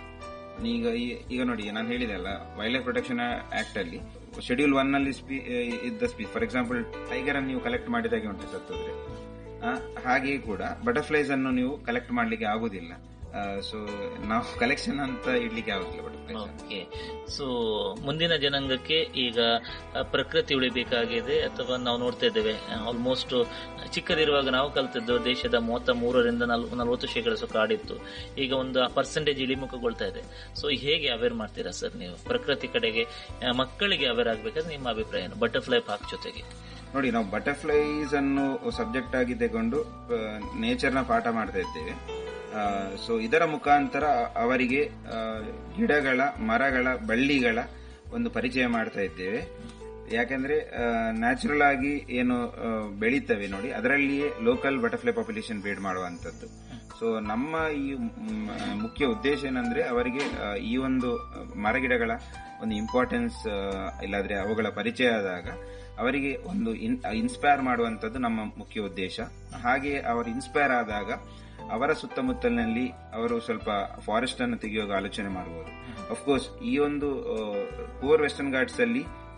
ಈಗ ನೋಡಿ, ನಾನು ಹೇಳಿದೆ ಅಲ್ಲ, ವೈಲ್ಡ್ ಲೈಫ್ ಪ್ರೊಟೆಕ್ಷನ್ ಆಕ್ಟ್ ಅಲ್ಲಿ ಶೆಡ್ಯೂಲ್ 1 ನಲ್ಲಿ ಇದ್ದ ಸ್ಪೀಸ್, ಫಾರ್ ಎಕ್ಸಾಂಪಲ್ ಟೈಗರ್ ಅನ್ನು ನೀವು ಕಲೆಕ್ಟ್ ಮಾಡಿದಾಗೆ ಉಂಟು ಸತ್ತೋದ್ರೆ, ಹಾಗೆಯೇ ಕೂಡ ಬಟರ್ಫ್ಲೈಸ್ ಅನ್ನು ನೀವು ಕಲೆಕ್ಟ್ ಮಾಡ್ಲಿಕ್ಕೆ ಆಗುದಿಲ್ಲ. ಸೊ ನಾವು ಕಲೆಕ್ಷನ್ ಅಂತ ಇಡ್ಲಿಕ್ಕೆ ಆಗುದಿಲ್ಲ ಬಟರ್ಫ್ಲೈಸ್. ಓಕೆ, ಸೊ ಮುಂದಿನ ಜನಾಂಗಕ್ಕೆ ಈಗ ಪ್ರಕೃತಿ ಉಳಿಬೇಕಾಗಿದೆ, ಅಥವಾ ನಾವು ನೋಡ್ತಾ ಇದ್ದೇವೆ ಆಲ್ಮೋಸ್ಟ್ ಚಿಕ್ಕದಿರುವಾಗ ನಾವು ಕಲ್ತಿದ್ದು ದೇಶದ 33ರಿಂದ 40% ಕಾಡಿತ್ತು, ಈಗ ಒಂದು ಪರ್ಸೆಂಟೇಜ್ ಇಳಿಮುಖಗೊಳ್ತಾ ಇದೆ. ಸೊ ಹೇಗೆ ಅವೇರ್ ಮಾಡ್ತೀರಾ ಸರ್ ನೀವು ಪ್ರಕೃತಿ ಕಡೆಗೆ? ಮಕ್ಕಳಿಗೆ ಅವೇರ್ ಆಗ್ಬೇಕಾದ್ರೆ ನಿಮ್ಮ ಅಭಿಪ್ರಾಯ ಏನು ಬಟರ್ಫ್ಲೈ ಪಾರ್ಕ್ ಜೊತೆಗೆ? ನೋಡಿ, ನಾವು ಬಟರ್ಫ್ಲೈಸ್ ಅನ್ನು ಸಬ್ಜೆಕ್ಟ್ ಆಗಿ ತಗೊಂಡು ನೇಚರ್ನ ಪಾಠ ಮಾಡ್ತಾ ಇದ್ದೇವೆ. ಸೊ ಇದರ ಮುಖಾಂತರ ಅವರಿಗೆ ಗಿಡಗಳ, ಮರಗಳ, ಬಳ್ಳಿಗಳ ಒಂದು ಪರಿಚಯ ಮಾಡ್ತಾ ಇದ್ದೇವೆ. ಯಾಕಂದ್ರೆ ನ್ಯಾಚುರಲ್ ಆಗಿ ಏನು ಬೆಳೀತವೆ ನೋಡಿ, ಅದರಲ್ಲಿಯೇ ಲೋಕಲ್ ಬಟರ್ಫ್ಲೈ ಪಾಪ್ಯುಲೇಷನ್ ಬ್ರೀಡ್ ಮಾಡುವಂತದ್ದು. ಸೊ ನಮ್ಮ ಈ ಮುಖ್ಯ ಉದ್ದೇಶ ಏನಂದ್ರೆ ಅವರಿಗೆ ಈ ಒಂದು ಮರಗಿಡಗಳ ಒಂದು ಇಂಪಾರ್ಟೆನ್ಸ್, ಇಲ್ಲಾದ್ರೆ ಅವುಗಳ ಪರಿಚಯ ಆದಾಗ ಅವರಿಗೆ ಒಂದು ಇನ್ಸ್ಪೈರ್ ಮಾಡುವಂತದ್ದು ನಮ್ಮ ಮುಖ್ಯ ಉದ್ದೇಶ. ಹಾಗೆ ಅವರು ಇನ್ಸ್ಪೈರ್ ಆದಾಗ ಅವರ ಸುತ್ತಮುತ್ತಲಿನಲ್ಲಿ ಅವರು ಸ್ವಲ್ಪ ಫಾರೆಸ್ಟ್ ಅನ್ನು ತೆಗೆಯುವಾಗ ಆಲೋಚನೆ ಮಾಡಬಹುದು. ಅಫ್ಕೋರ್ಸ್ ಈ ಒಂದು ಪೂರ್ ವೆಸ್ಟರ್ನ್ ಘಾಟ್ಸ್ ಅಲ್ಲಿ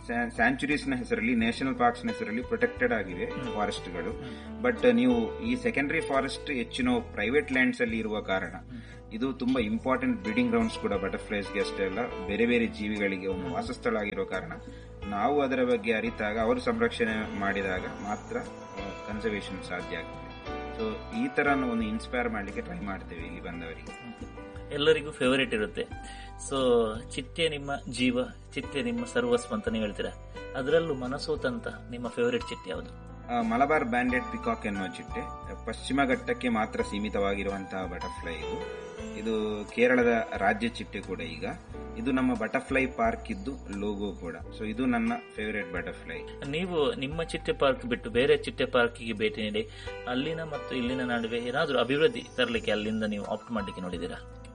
ಸ್ಯಾಂಚುರೀಸ್ ನ ಹೆಸರಲ್ಲಿ, ನ್ಯಾಷನಲ್ ಪಾರ್ಕ್ಸ್ ನ ಹೆಸರಲ್ಲಿ ಪ್ರೊಟೆಕ್ಟೆಡ್ ಆಗಿವೆ ಫಾರೆಸ್ಟ್ಗಳು. ಬಟ್ ನೀವು ಈ ಸೆಕೆಂಡರಿ ಫಾರೆಸ್ಟ್ ಹೆಚ್ಚಿನ ಪ್ರೈವೇಟ್ ಲ್ಯಾಂಡ್ಸ್ ಅಲ್ಲಿ ಇರುವ ಕಾರಣ ಇದು ತುಂಬಾ ಇಂಪಾರ್ಟೆಂಟ್ ಬ್ರೀಡಿಂಗ್ ಗ್ರೌಂಡ್ಸ್ ಕೂಡ ಬಟರ್ಫ್ಲೈಸ್ಗೆ ಅಷ್ಟೇ ಅಲ್ಲ, ಬೇರೆ ಬೇರೆ ಜೀವಿಗಳಿಗೆ ಒಂದು ವಾಸಸ್ಥಳ ಆಗಿರೋ ಕಾರಣ ನಾವು ಅದರ ಬಗ್ಗೆ ಅರಿತಾಗ, ಅವರು ಸಂರಕ್ಷಣೆ ಮಾಡಿದಾಗ ಮಾತ್ರ ಕನ್ಸರ್ವೇಷನ್ ಸಾಧ್ಯ ಆಗ್ತದೆ. ಸೊ ಈ ತರ ಒಂದು ಇನ್ಸ್ಪೈರ್ ಮಾಡ್ಲಿಕ್ಕೆ ಟ್ರೈ ಮಾಡ್ತೇವೆ ಇಲ್ಲಿ ಬಂದವರಿಗೆ. ಎಲ್ಲರಿಗೂ ಫೇವರೇಟ್ ಇರುತ್ತೆ. ಸೊ ಚಿಟ್ಟೆ ನಿಮ್ಮ ಜೀವ, ಚಿಟ್ಟೆ ನಿಮ್ಮ ಸರ್ವಸ್ವ ಅಂತ ನೀವು ಹೇಳ್ತೀರಾ. ಅದರಲ್ಲೂ ಮನಸೋತಂತ ನಿಮ್ಮ ಫೇವರೇಟ್ ಚಿಟ್ಟೆ ಯಾವುದು? ಮಲಬಾರ್ ಬ್ಯಾಂಡೆಡ್ ಪಿಕಾಕ್ ಎನ್ನುವ ಚಿಟ್ಟೆ ಪಶ್ಚಿಮ ಘಟ್ಟಕ್ಕೆ ಮಾತ್ರ ಸೀಮಿತವಾಗಿರುವಂತಹ ಬಟರ್ಫ್ಲೈ ಇದು ಕೇರಳದ ರಾಜ್ಯ ಚಿಟ್ಟೆ ಕೂಡ. ಈಗ ಇದು ನಮ್ಮ ಬಟರ್ಫ್ಲೈ ಪಾರ್ಕ್ ಇದ್ದು ಲೋಗೋ ಕೂಡ. ಸೊ ಇದು ನನ್ನ ಫೇವರೇಟ್ ಬಟರ್ಫ್ಲೈ. ನೀವು ನಿಮ್ಮ ಚಿಟ್ಟೆ ಪಾರ್ಕ್ ಬಿಟ್ಟು ಬೇರೆ ಚಿಟ್ಟೆ ಪಾರ್ಕಿಗೆ ಭೇಟಿ ನೀಡಿ ಅಲ್ಲಿನ ಮತ್ತು ಇಲ್ಲಿನ ನಡುವೆ ಏನಾದರೂ ಅಭಿವೃದ್ಧಿ ತರಲಿಕ್ಕೆ ಅಲ್ಲಿಂದ ನೀವು ಆಪ್ಟ್ ಮಾಡಲಿಕ್ಕೆ ನೋಡಿದ್ದೀರಾ?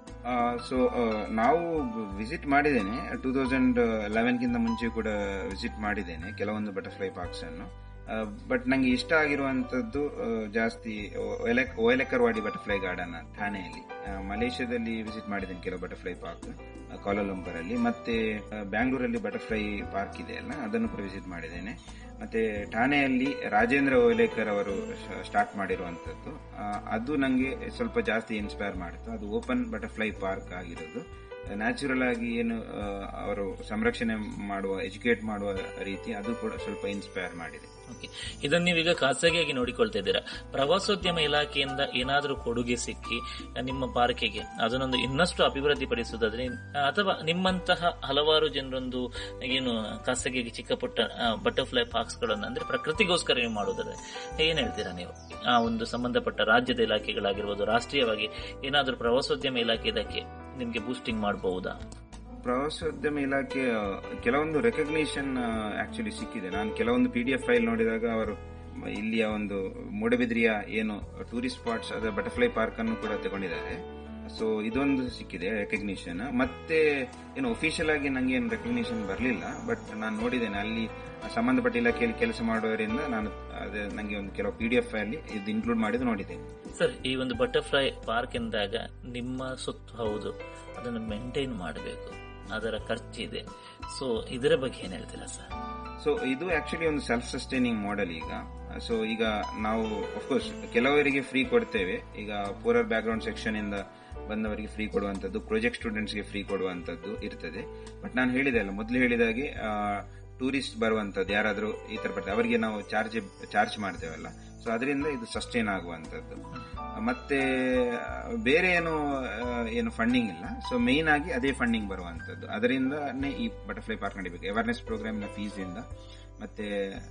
ಸೊ ನಾವು ವಿಸಿಟ್ ಮಾಡಿದ್ದೇನೆ, 2011ಗಿಂತ ಮುಂಚೆ ಕೂಡ ವಿಸಿಟ್ ಮಾಡಿದ್ದೇನೆ ಕೆಲವೊಂದು ಬಟರ್ಫ್ಲೈ ಪಾರ್ಕ್ಸ್ ಅನ್ನು. ಬಟ್ ನಂಗೆ ಇಷ್ಟ ಆಗಿರುವಂತದ್ದು ಜಾಸ್ತಿ ಓಯಲೆಕರ್ವಾಡಿ ಬಟರ್ಫ್ಲೈ ಗಾರ್ಡನ್ ಠಾಣೆಯಲ್ಲಿ. ಮಲೇಷ್ಯಾದಲ್ಲಿ ವಿಸಿಟ್ ಮಾಡಿದ್ದೇನೆ ಕೆಲವು ಬಟರ್ಫ್ಲೈ ಪಾರ್ಕ್, ಕೌಲಾಲಂಪುರ್ ಅಲ್ಲಿ. ಮತ್ತೆ ಬ್ಯಾಂಗ್ಳೂರಲ್ಲಿ ಬಟರ್ಫ್ಲೈ ಪಾರ್ಕ್ ಇದೆ ಅಲ್ಲ, ಅದನ್ನು ಕೂಡ ವಿಸಿಟ್ ಮಾಡಿದ್ದೇನೆ. ಮತ್ತೆ ಠಾಣೆಯಲ್ಲಿ ರಾಜೇಂದ್ರ ಓಲೇಕರ್ ಅವರು ಸ್ಟಾರ್ಟ್ ಮಾಡಿರುವಂತದ್ದು, ಅದು ನಂಗೆ ಸ್ವಲ್ಪ ಜಾಸ್ತಿ ಇನ್ಸ್ಪೈರ್ ಮಾಡಿತ್ತು. ಅದು ಓಪನ್ ಬಟರ್ಫ್ಲೈ ಪಾರ್ಕ್ ಆಗಿರೋದು. ನ್ಯಾಚುರಲ್ ಆಗಿ ಏನು ಅವರು ಸಂರಕ್ಷಣೆ ಮಾಡುವ, ಎಜುಕೇಟ್ ಮಾಡುವ ರೀತಿ, ಅದು ಕೂಡ ಸ್ವಲ್ಪ ಇನ್ಸ್ಪೈರ್ ಮಾಡಿದೆ. ಇದನ್ನು ನೀವೀಗ ಖಾಸಗಿಯಾಗಿ ನೋಡಿಕೊಳ್ತಾ ಇದ್ದೀರಾ. ಪ್ರವಾಸೋದ್ಯಮ ಇಲಾಖೆಯಿಂದ ಏನಾದರೂ ಕೊಡುಗೆ ಸಿಕ್ಕಿ ನಿಮ್ಮ ಪಾರ್ಕಿಗೆ ಅದನ್ನೊಂದು ಇನ್ನಷ್ಟು ಅಭಿವೃದ್ಧಿ ಪಡಿಸುವುದಾದ್ರೆ, ಅಥವಾ ನಿಮ್ಮಂತಹ ಹಲವಾರು ಜನರೊಂದು ಏನು ಖಾಸಗಿಯಾಗಿ ಚಿಕ್ಕ ಪುಟ್ಟ ಬಟರ್ಫ್ಲೈ ಪಾರ್ಕ್ಸ್ ಗಳನ್ನು ಅಂದ್ರೆ ಪ್ರಕೃತಿಗೋಸ್ಕರ ನೀವು ಮಾಡುವುದಾದ್ರೆ ಏನ್ ಹೇಳ್ತೀರಾ ನೀವು? ಆ ಒಂದು ಸಂಬಂಧಪಟ್ಟ ರಾಜ್ಯದ ಇಲಾಖೆಗಳಾಗಿರ್ಬೋದು, ರಾಷ್ಟ್ರೀಯವಾಗಿ ಏನಾದರೂ ಪ್ರವಾಸೋದ್ಯಮ ಇಲಾಖೆ ಇದಕ್ಕೆ ನಿಮ್ಗೆ ಬೂಸ್ಟಿಂಗ್ ಮಾಡಬಹುದಾ? ಪ್ರವಾಸೋದ್ಯಮ ಇಲಾಖೆ ಕೆಲವೊಂದು ರೆಕಗ್ನಿಷನ್ ಆಕ್ಚುಲಿ ಸಿಕ್ಕಿದೆ. ನಾನು ಕೆಲವೊಂದು PDF ಫೈಲ್ ನೋಡಿದಾಗ ಅವರು ಇಲ್ಲಿಯ ಒಂದು ಮೂಡಬಿದ್ರಿಯ ಏನು ಟೂರಿಸ್ಟ್ ಸ್ಪಾಟ್ಸ್ ಅದರ ಬಟರ್ಫ್ಲೈ ಪಾರ್ಕ್ ಅನ್ನು ಕೂಡ ತಗೊಂಡಿದ್ದಾರೆ. ಸೊ ಇದೊಂದು ಸಿಕ್ಕಿದೆ ರೆಕಗ್ನಿಷನ್. ಮತ್ತೆ ಏನು ಅಫಿಷಿಯಲ್ ಆಗಿ ನಂಗೆ ಏನು ರೆಕಗ್ನಿಷನ್ ಬರಲಿಲ್ಲ, ಬಟ್ ನಾನು ನೋಡಿದ್ದೇನೆ ಅಲ್ಲಿ ಸಂಬಂಧಪಟ್ಟ ಇಲಾಖೆಯಲ್ಲಿ ಕೆಲಸ ಮಾಡುವವರಿಂದ ನಾನು ನಂಗೆ ಒಂದು ಕೆಲವು PDF ಫೈಲ್ ಇದು ಇನ್ಕ್ಲೂಡ್ ಮಾಡಿದ್ದು ನೋಡಿದ್ದೇನೆ. ಸರ್, ಈ ಒಂದು ಬಟರ್ಫ್ಲೈ ಪಾರ್ಕ್ ಎಂದಾಗ ನಿಮ್ಮ ಸುತ್ತು ಹೌದು, ಅದನ್ನು ಮೇಂಟೈನ್ ಮಾಡಬೇಕು, ಅದರ ಖರ್ಚಿದೆ. ಸೊ ಇದರ ಬಗ್ಗೆ ಏನ್ ಹೇಳ್ತೀರಾ ಸರ್? ಸೊ ಇದು ಆಕ್ಚುಲಿ ಒಂದು ಸೆಲ್ಫ್ ಸಸ್ಟೈನಿಂಗ್ ಮಾಡೆಲ್ ಈಗ. ಸೊ ಈಗ ನಾವು ಅಫ್ಕೋರ್ಸ್ ಕೆಲವರಿಗೆ ಫ್ರೀ ಕೊಡ್ತೇವೆ. ಈಗ ಪೂರರ್ ಬ್ಯಾಕ್ ಗ್ರೌಂಡ್ ಸೆಕ್ಷನ್ ಇಂದ ಬಂದವರಿಗೆ ಫ್ರೀ ಕೊಡುವಂತದ್ದು, ಪ್ರಾಜೆಕ್ಟ್ ಸ್ಟೂಡೆಂಟ್ಸ್ಗೆ ಫ್ರೀ ಕೊಡುವಂತದ್ದು ಇರ್ತದೆ. ಬಟ್ ನಾನು ಹೇಳಿದೆ ಅಲ್ಲ, ಮೊದಲು ಹೇಳಿದಾಗೆ ಟೂರಿಸ್ಟ್ ಬರುವಂತದ್ದು ಯಾರಾದ್ರೂ ಈ ತರ ಬರ್ತಾರೆ ಅವರಿಗೆ ನಾವು ಚಾರ್ಜ್ ಮಾಡ್ತೇವಲ್ಲ. ಸೊ ಅದರಿಂದ ಇದು ಸಸ್ಟೈನ್ ಆಗುವಂತದ್ದು. ಮತ್ತೆ ಬೇರೆ ಏನು ಫಂಡಿಂಗ್ ಇಲ್ಲ. ಸೊ ಮೇನ್ ಆಗಿ ಅದೇ ಫಂಡಿಂಗ್ ಬರುವಂತದ್ದು. ಅದರಿಂದನೇ ಈ ಬಟರ್ಫ್ಲೈ ಪಾರ್ಕ್ ನಡಿಬೇಕು. ಅವೇರ್ನೆಸ್ ಪ್ರೋಗ್ರಾಮ್ ನ ಫೀಸ್ ಇಂದ ಮತ್ತೆ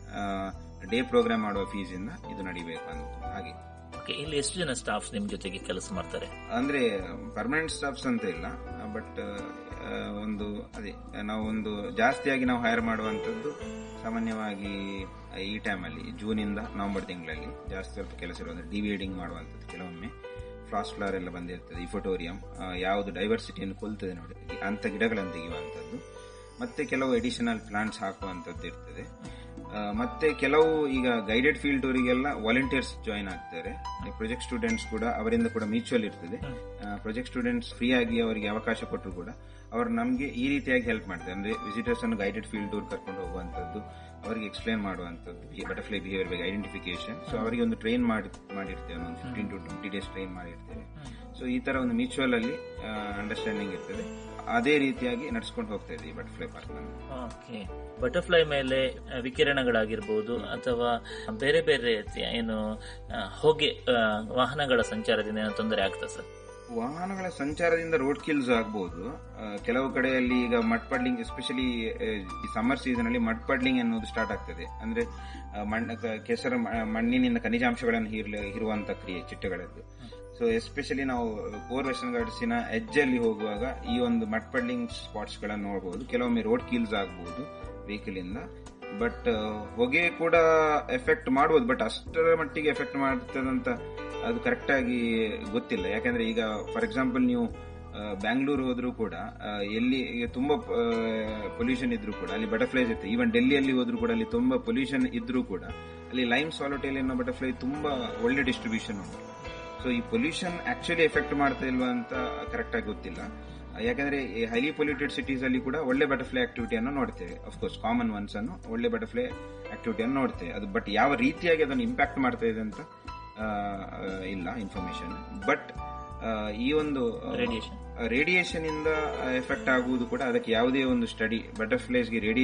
ಡೇ ಪ್ರೋಗ್ರಾಮ್ ಮಾಡುವ ಫೀಸ್ ಇಂದ ಇದು ನಡಿಬೇಕು ಅಂತ. ಹಾಗೆ ಇಲ್ಲಿ ಎಷ್ಟು ಜನ ಸ್ಟಾಫ್ಸ್ ನಿಮ್ ಜೊತೆಗೆ ಕೆಲಸ ಮಾಡ್ತಾರೆ? ಅಂದ್ರೆ ಪರ್ಮನೆಂಟ್ ಸ್ಟಾಫ್ಸ್ ಅಂತ ಇಲ್ಲ, ಬಟ್ ಒಂದು ಅದೇ ನಾವು ಒಂದು ಜಾಸ್ತಿಯಾಗಿ ನಾವು ಹೈರ್ ಮಾಡುವಂತದ್ದು ಸಾಮಾನ್ಯವಾಗಿ ಈ ಟೈಮ್ ಅಲ್ಲಿ ಜೂನ್ ಇಂದ ನವೆಂಬರ್ ತಿಂಗಳಲ್ಲಿ ಜಾಸ್ತಿ ಸ್ವಲ್ಪ ಕೆಲಸ ಇರೋದು. ಡಿವೈಡಿಂಗ್ ಮಾಡುವಂತದ್ದು, ಕೆಲವೊಮ್ಮೆ ಫ್ಲಾಸ್ ಫ್ಲವರ್ ಎಲ್ಲ ಬಂದಿರ್ತದೆ, ಇಫೋಟೋರಿಯಂ ಯಾವುದು ಡೈವರ್ಸಿಟಿಯನ್ನು ಕೊಲ್ತದೆ ನೋಡಿ ಅಂತ ಗಿಡಗಳನ್ನು ತೆಗೆಯುವಂತದ್ದು. ಮತ್ತೆ ಕೆಲವು ಎಡಿಷನಲ್ ಪ್ಲಾಂಟ್ಸ್ ಹಾಕುವಂತದ್ದು ಇರ್ತದೆ. ಮತ್ತೆ ಕೆಲವು ಈಗ ಗೈಡೆಡ್ ಫೀಲ್ಡ್ ಟೂರಿಗೆಲ್ಲ ವಾಲಂಟಿಯರ್ಸ್ ಜಾಯಿನ್ ಆಗ್ತಾರೆ. ಪ್ರಾಜೆಕ್ಟ್ ಸ್ಟೂಡೆಂಟ್ಸ್ ಕೂಡ ಅವರಿಂದ ಕೂಡ ಮ್ಯೂಚುವಲ್ ಇರ್ತದೆ. ಪ್ರಾಜೆಕ್ಟ್ ಸ್ಟೂಡೆಂಟ್ಸ್ ಫ್ರೀ ಆಗಿ ಅವರಿಗೆ ಅವಕಾಶ ಕೊಟ್ಟರು ಕೂಡ ಅವರು ನಮಗೆ ಈ ರೀತಿಯಾಗಿ ಹೆಲ್ಪ್ ಮಾಡ್ತಾರೆ. ಅಂದ್ರೆ ವಿಸಿಟರ್ಸ್ ಅನ್ನು ಗೈಡೆಡ್ ಫೀಲ್ಡ್ ಟೂರ್ ಕರ್ಕೊಂಡು ಹೋಗುವಂತದ್ದು, ಅವರಿಗೆ ಎಕ್ಸ್ಪ್ಲೇನ್ ಮಾಡುವಂತದ್ದು, ಬಟರ್ಫ್ಲೈ ಬಿಹೇವಿಯರ್ ಬಗ್ಗೆ ಐಡೆಂಟಿಫಿಕೇಶನ್. ಸೊ ಅವರಿಗೆ ಒಂದು ಟ್ರೈನ್ ಮಾಡಿರ್ತೇವೆ, ಒಂದು 15 to 20 days ಟ್ರೈನ್ ಮಾಡಿರ್ತೇವೆ. ಸೊ ಈ ತರ ಒಂದು ಮ್ಯೂಚುವಲ್ ಅಲ್ಲಿ ಅಂಡರ್ಸ್ಟ್ಯಾಂಡಿಂಗ್ ಇರ್ತದೆ. ಅದೇ ರೀತಿಯಾಗಿ ನಡ್ಸ್ಕೊಂಡು ಹೋಗ್ತಾ ಇದೆ ಈ ಬಟರ್ಫ್ಲೈ ಪಾರ್ಕ್. ಓಕೆ, ಬಟರ್ಫ್ಲೈ ಮೇಲೆ ವಿಕಿರಣಗಳಾಗಿರ್ಬೋದು ಅಥವಾ ಬೇರೆ ಬೇರೆ ಏನು ಹೊಗೆ ವಾಹನಗಳ ಸಂಚಾರದಿಂದ ಏನೋ ತೊಂದರೆ ಆಗ್ತದೆ ಸರ್? ವಾಹನಗಳ ಸಂಚಾರದಿಂದ ರೋಡ್ ಕಿಲ್ಸ್ ಆಗಬಹುದು. ಕೆಲವು ಕಡೆಯಲ್ಲಿ ಈಗ ಮಡ್ ಪಡ್ಲಿಂಗ್, ಎಸ್ಪೆಷಲಿ ಈ ಸಮ್ಮರ್ ಸೀಸನ್ ಅಲ್ಲಿ ಮಡ್ ಪಡ್ಲಿಂಗ್ ಅನ್ನೋದು ಸ್ಟಾರ್ಟ್ ಆಗ್ತದೆ. ಅಂದ್ರೆ ಕೆಸರು ಮಣ್ಣಿನಿಂದ ಖನಿಜಾಂಶಗಳನ್ನು ಹೀರುವಂತ ಕ್ರಿಯೆ ಚಿಟ್ಟೆಗಳದ್ದು. ಸೊ ಎಸ್ಪೆಷಲಿ ನಾವು ಕೋರ್ ವೆಸ್ಟರ್ನ್ ಘಾಟ್ಸಿನ ಎಜ್ಜಲ್ಲಿ ಹೋಗುವಾಗ ಈ ಒಂದು ಮಡ್ ಪಡ್ಲಿಂಗ್ ಸ್ಪಾಟ್ಸ್ ಗಳನ್ನು ನೋಡಬಹುದು. ಕೆಲವೊಮ್ಮೆ ರೋಡ್ ಕೀಲ್ಸ್ ಆಗಬಹುದು ವೆಹಿಕಲ್ ಇಂದ. ಬಟ್ ಹೊಗೆ ಕೂಡ ಎಫೆಕ್ಟ್ ಮಾಡಬಹುದು, ಬಟ್ ಅಷ್ಟರ ಮಟ್ಟಿಗೆ ಎಫೆಕ್ಟ್ ಮಾಡ್ತದಂತ ಅದು ಕರೆಕ್ಟ್ ಆಗಿ ಗೊತ್ತಿಲ್ಲ. ಯಾಕಂದ್ರೆ ಈಗ ಫಾರ್ ಎಕ್ಸಾಂಪಲ್ ನೀವು ಬ್ಯಾಂಗ್ಳೂರ್ ಹೋದ್ರೂ ಕೂಡ ಎಲ್ಲಿ ತುಂಬಾ ಪೊಲ್ಯೂಷನ್ ಇದ್ರೂ ಕೂಡ ಅಲ್ಲಿ ಬಟರ್ಫ್ಲೈಸ್ ಇರ್ತದೆ. ಈವನ್ ಡೆಲ್ಲಿಯಲ್ಲಿ ಹೋದ್ರೂ ಕೂಡ ಅಲ್ಲಿ ತುಂಬಾ ಪೊಲ್ಯೂಷನ್ ಇದ್ರೂ ಕೂಡ ಅಲ್ಲಿ ಲೈಮ್ ಸಾಲೋಟೇಲ್ ಅನ್ನೋ ಬಟರ್ಫ್ಲೈ ತುಂಬಾ ಒಳ್ಳೆ ಡಿಸ್ಟ್ರಿಬ್ಯೂಷನ್ ಉಂಟು. ಸೊ ಈ ಪೊಲ್ಯೂಷನ್ ಆಕ್ಚುಲಿ ಎಫೆಕ್ಟ್ ಮಾಡ್ತಾ ಇಲ್ವಾ ಅಂತ ಕರೆಕ್ಟ್ ಆಗಿ ಗೊತ್ತಿಲ್ಲ. ಯಾಕಂದ್ರೆ ಈ ಹೈಲಿ ಪೊಲ್ಯೂಟೆಡ್ ಸಿಟೀಸ್ ಅಲ್ಲಿ ಕೂಡ ಒಳ್ಳೆ ಬಟರ್ಫ್ಲೈ ಆಕ್ಟಿವಿಟಿಯನ್ನು ನೋಡ್ತೇವೆ, ಅಫ್ಕೋರ್ಸ್ ಕಾಮನ್ ಒನ್ಸ್ ಅನ್ನು ಒಳ್ಳೆ ಬಟರ್ಫ್ಲೈ ಆಕ್ಟಿವಿಟಿಯನ್ನು ನೋಡ್ತೇವೆ. ಅದು ಬಟ್ ಯಾವ ರೀತಿಯಾಗಿ ಅದನ್ನು ಇಂಪ್ಯಾಕ್ಟ್ ಮಾಡ್ತಾ ಇದೆ ಅಂತ ಇಲ್ಲ ಇನ್ಫಾರ್ಮೇಶನ್. ಬಟ್ ಈ ಒಂದು ರೇಡಿಯೇಷನ್ ಇಂದ ಎಫೆಕ್ಟ್ ಆಗುವುದು ಕೂಡ ಅದಕ್ಕೆ ಯಾವುದೇ ಒಂದು ಸ್ಟಡಿ ಬಟರ್ಫ್ಲೈಸ್ಗೆ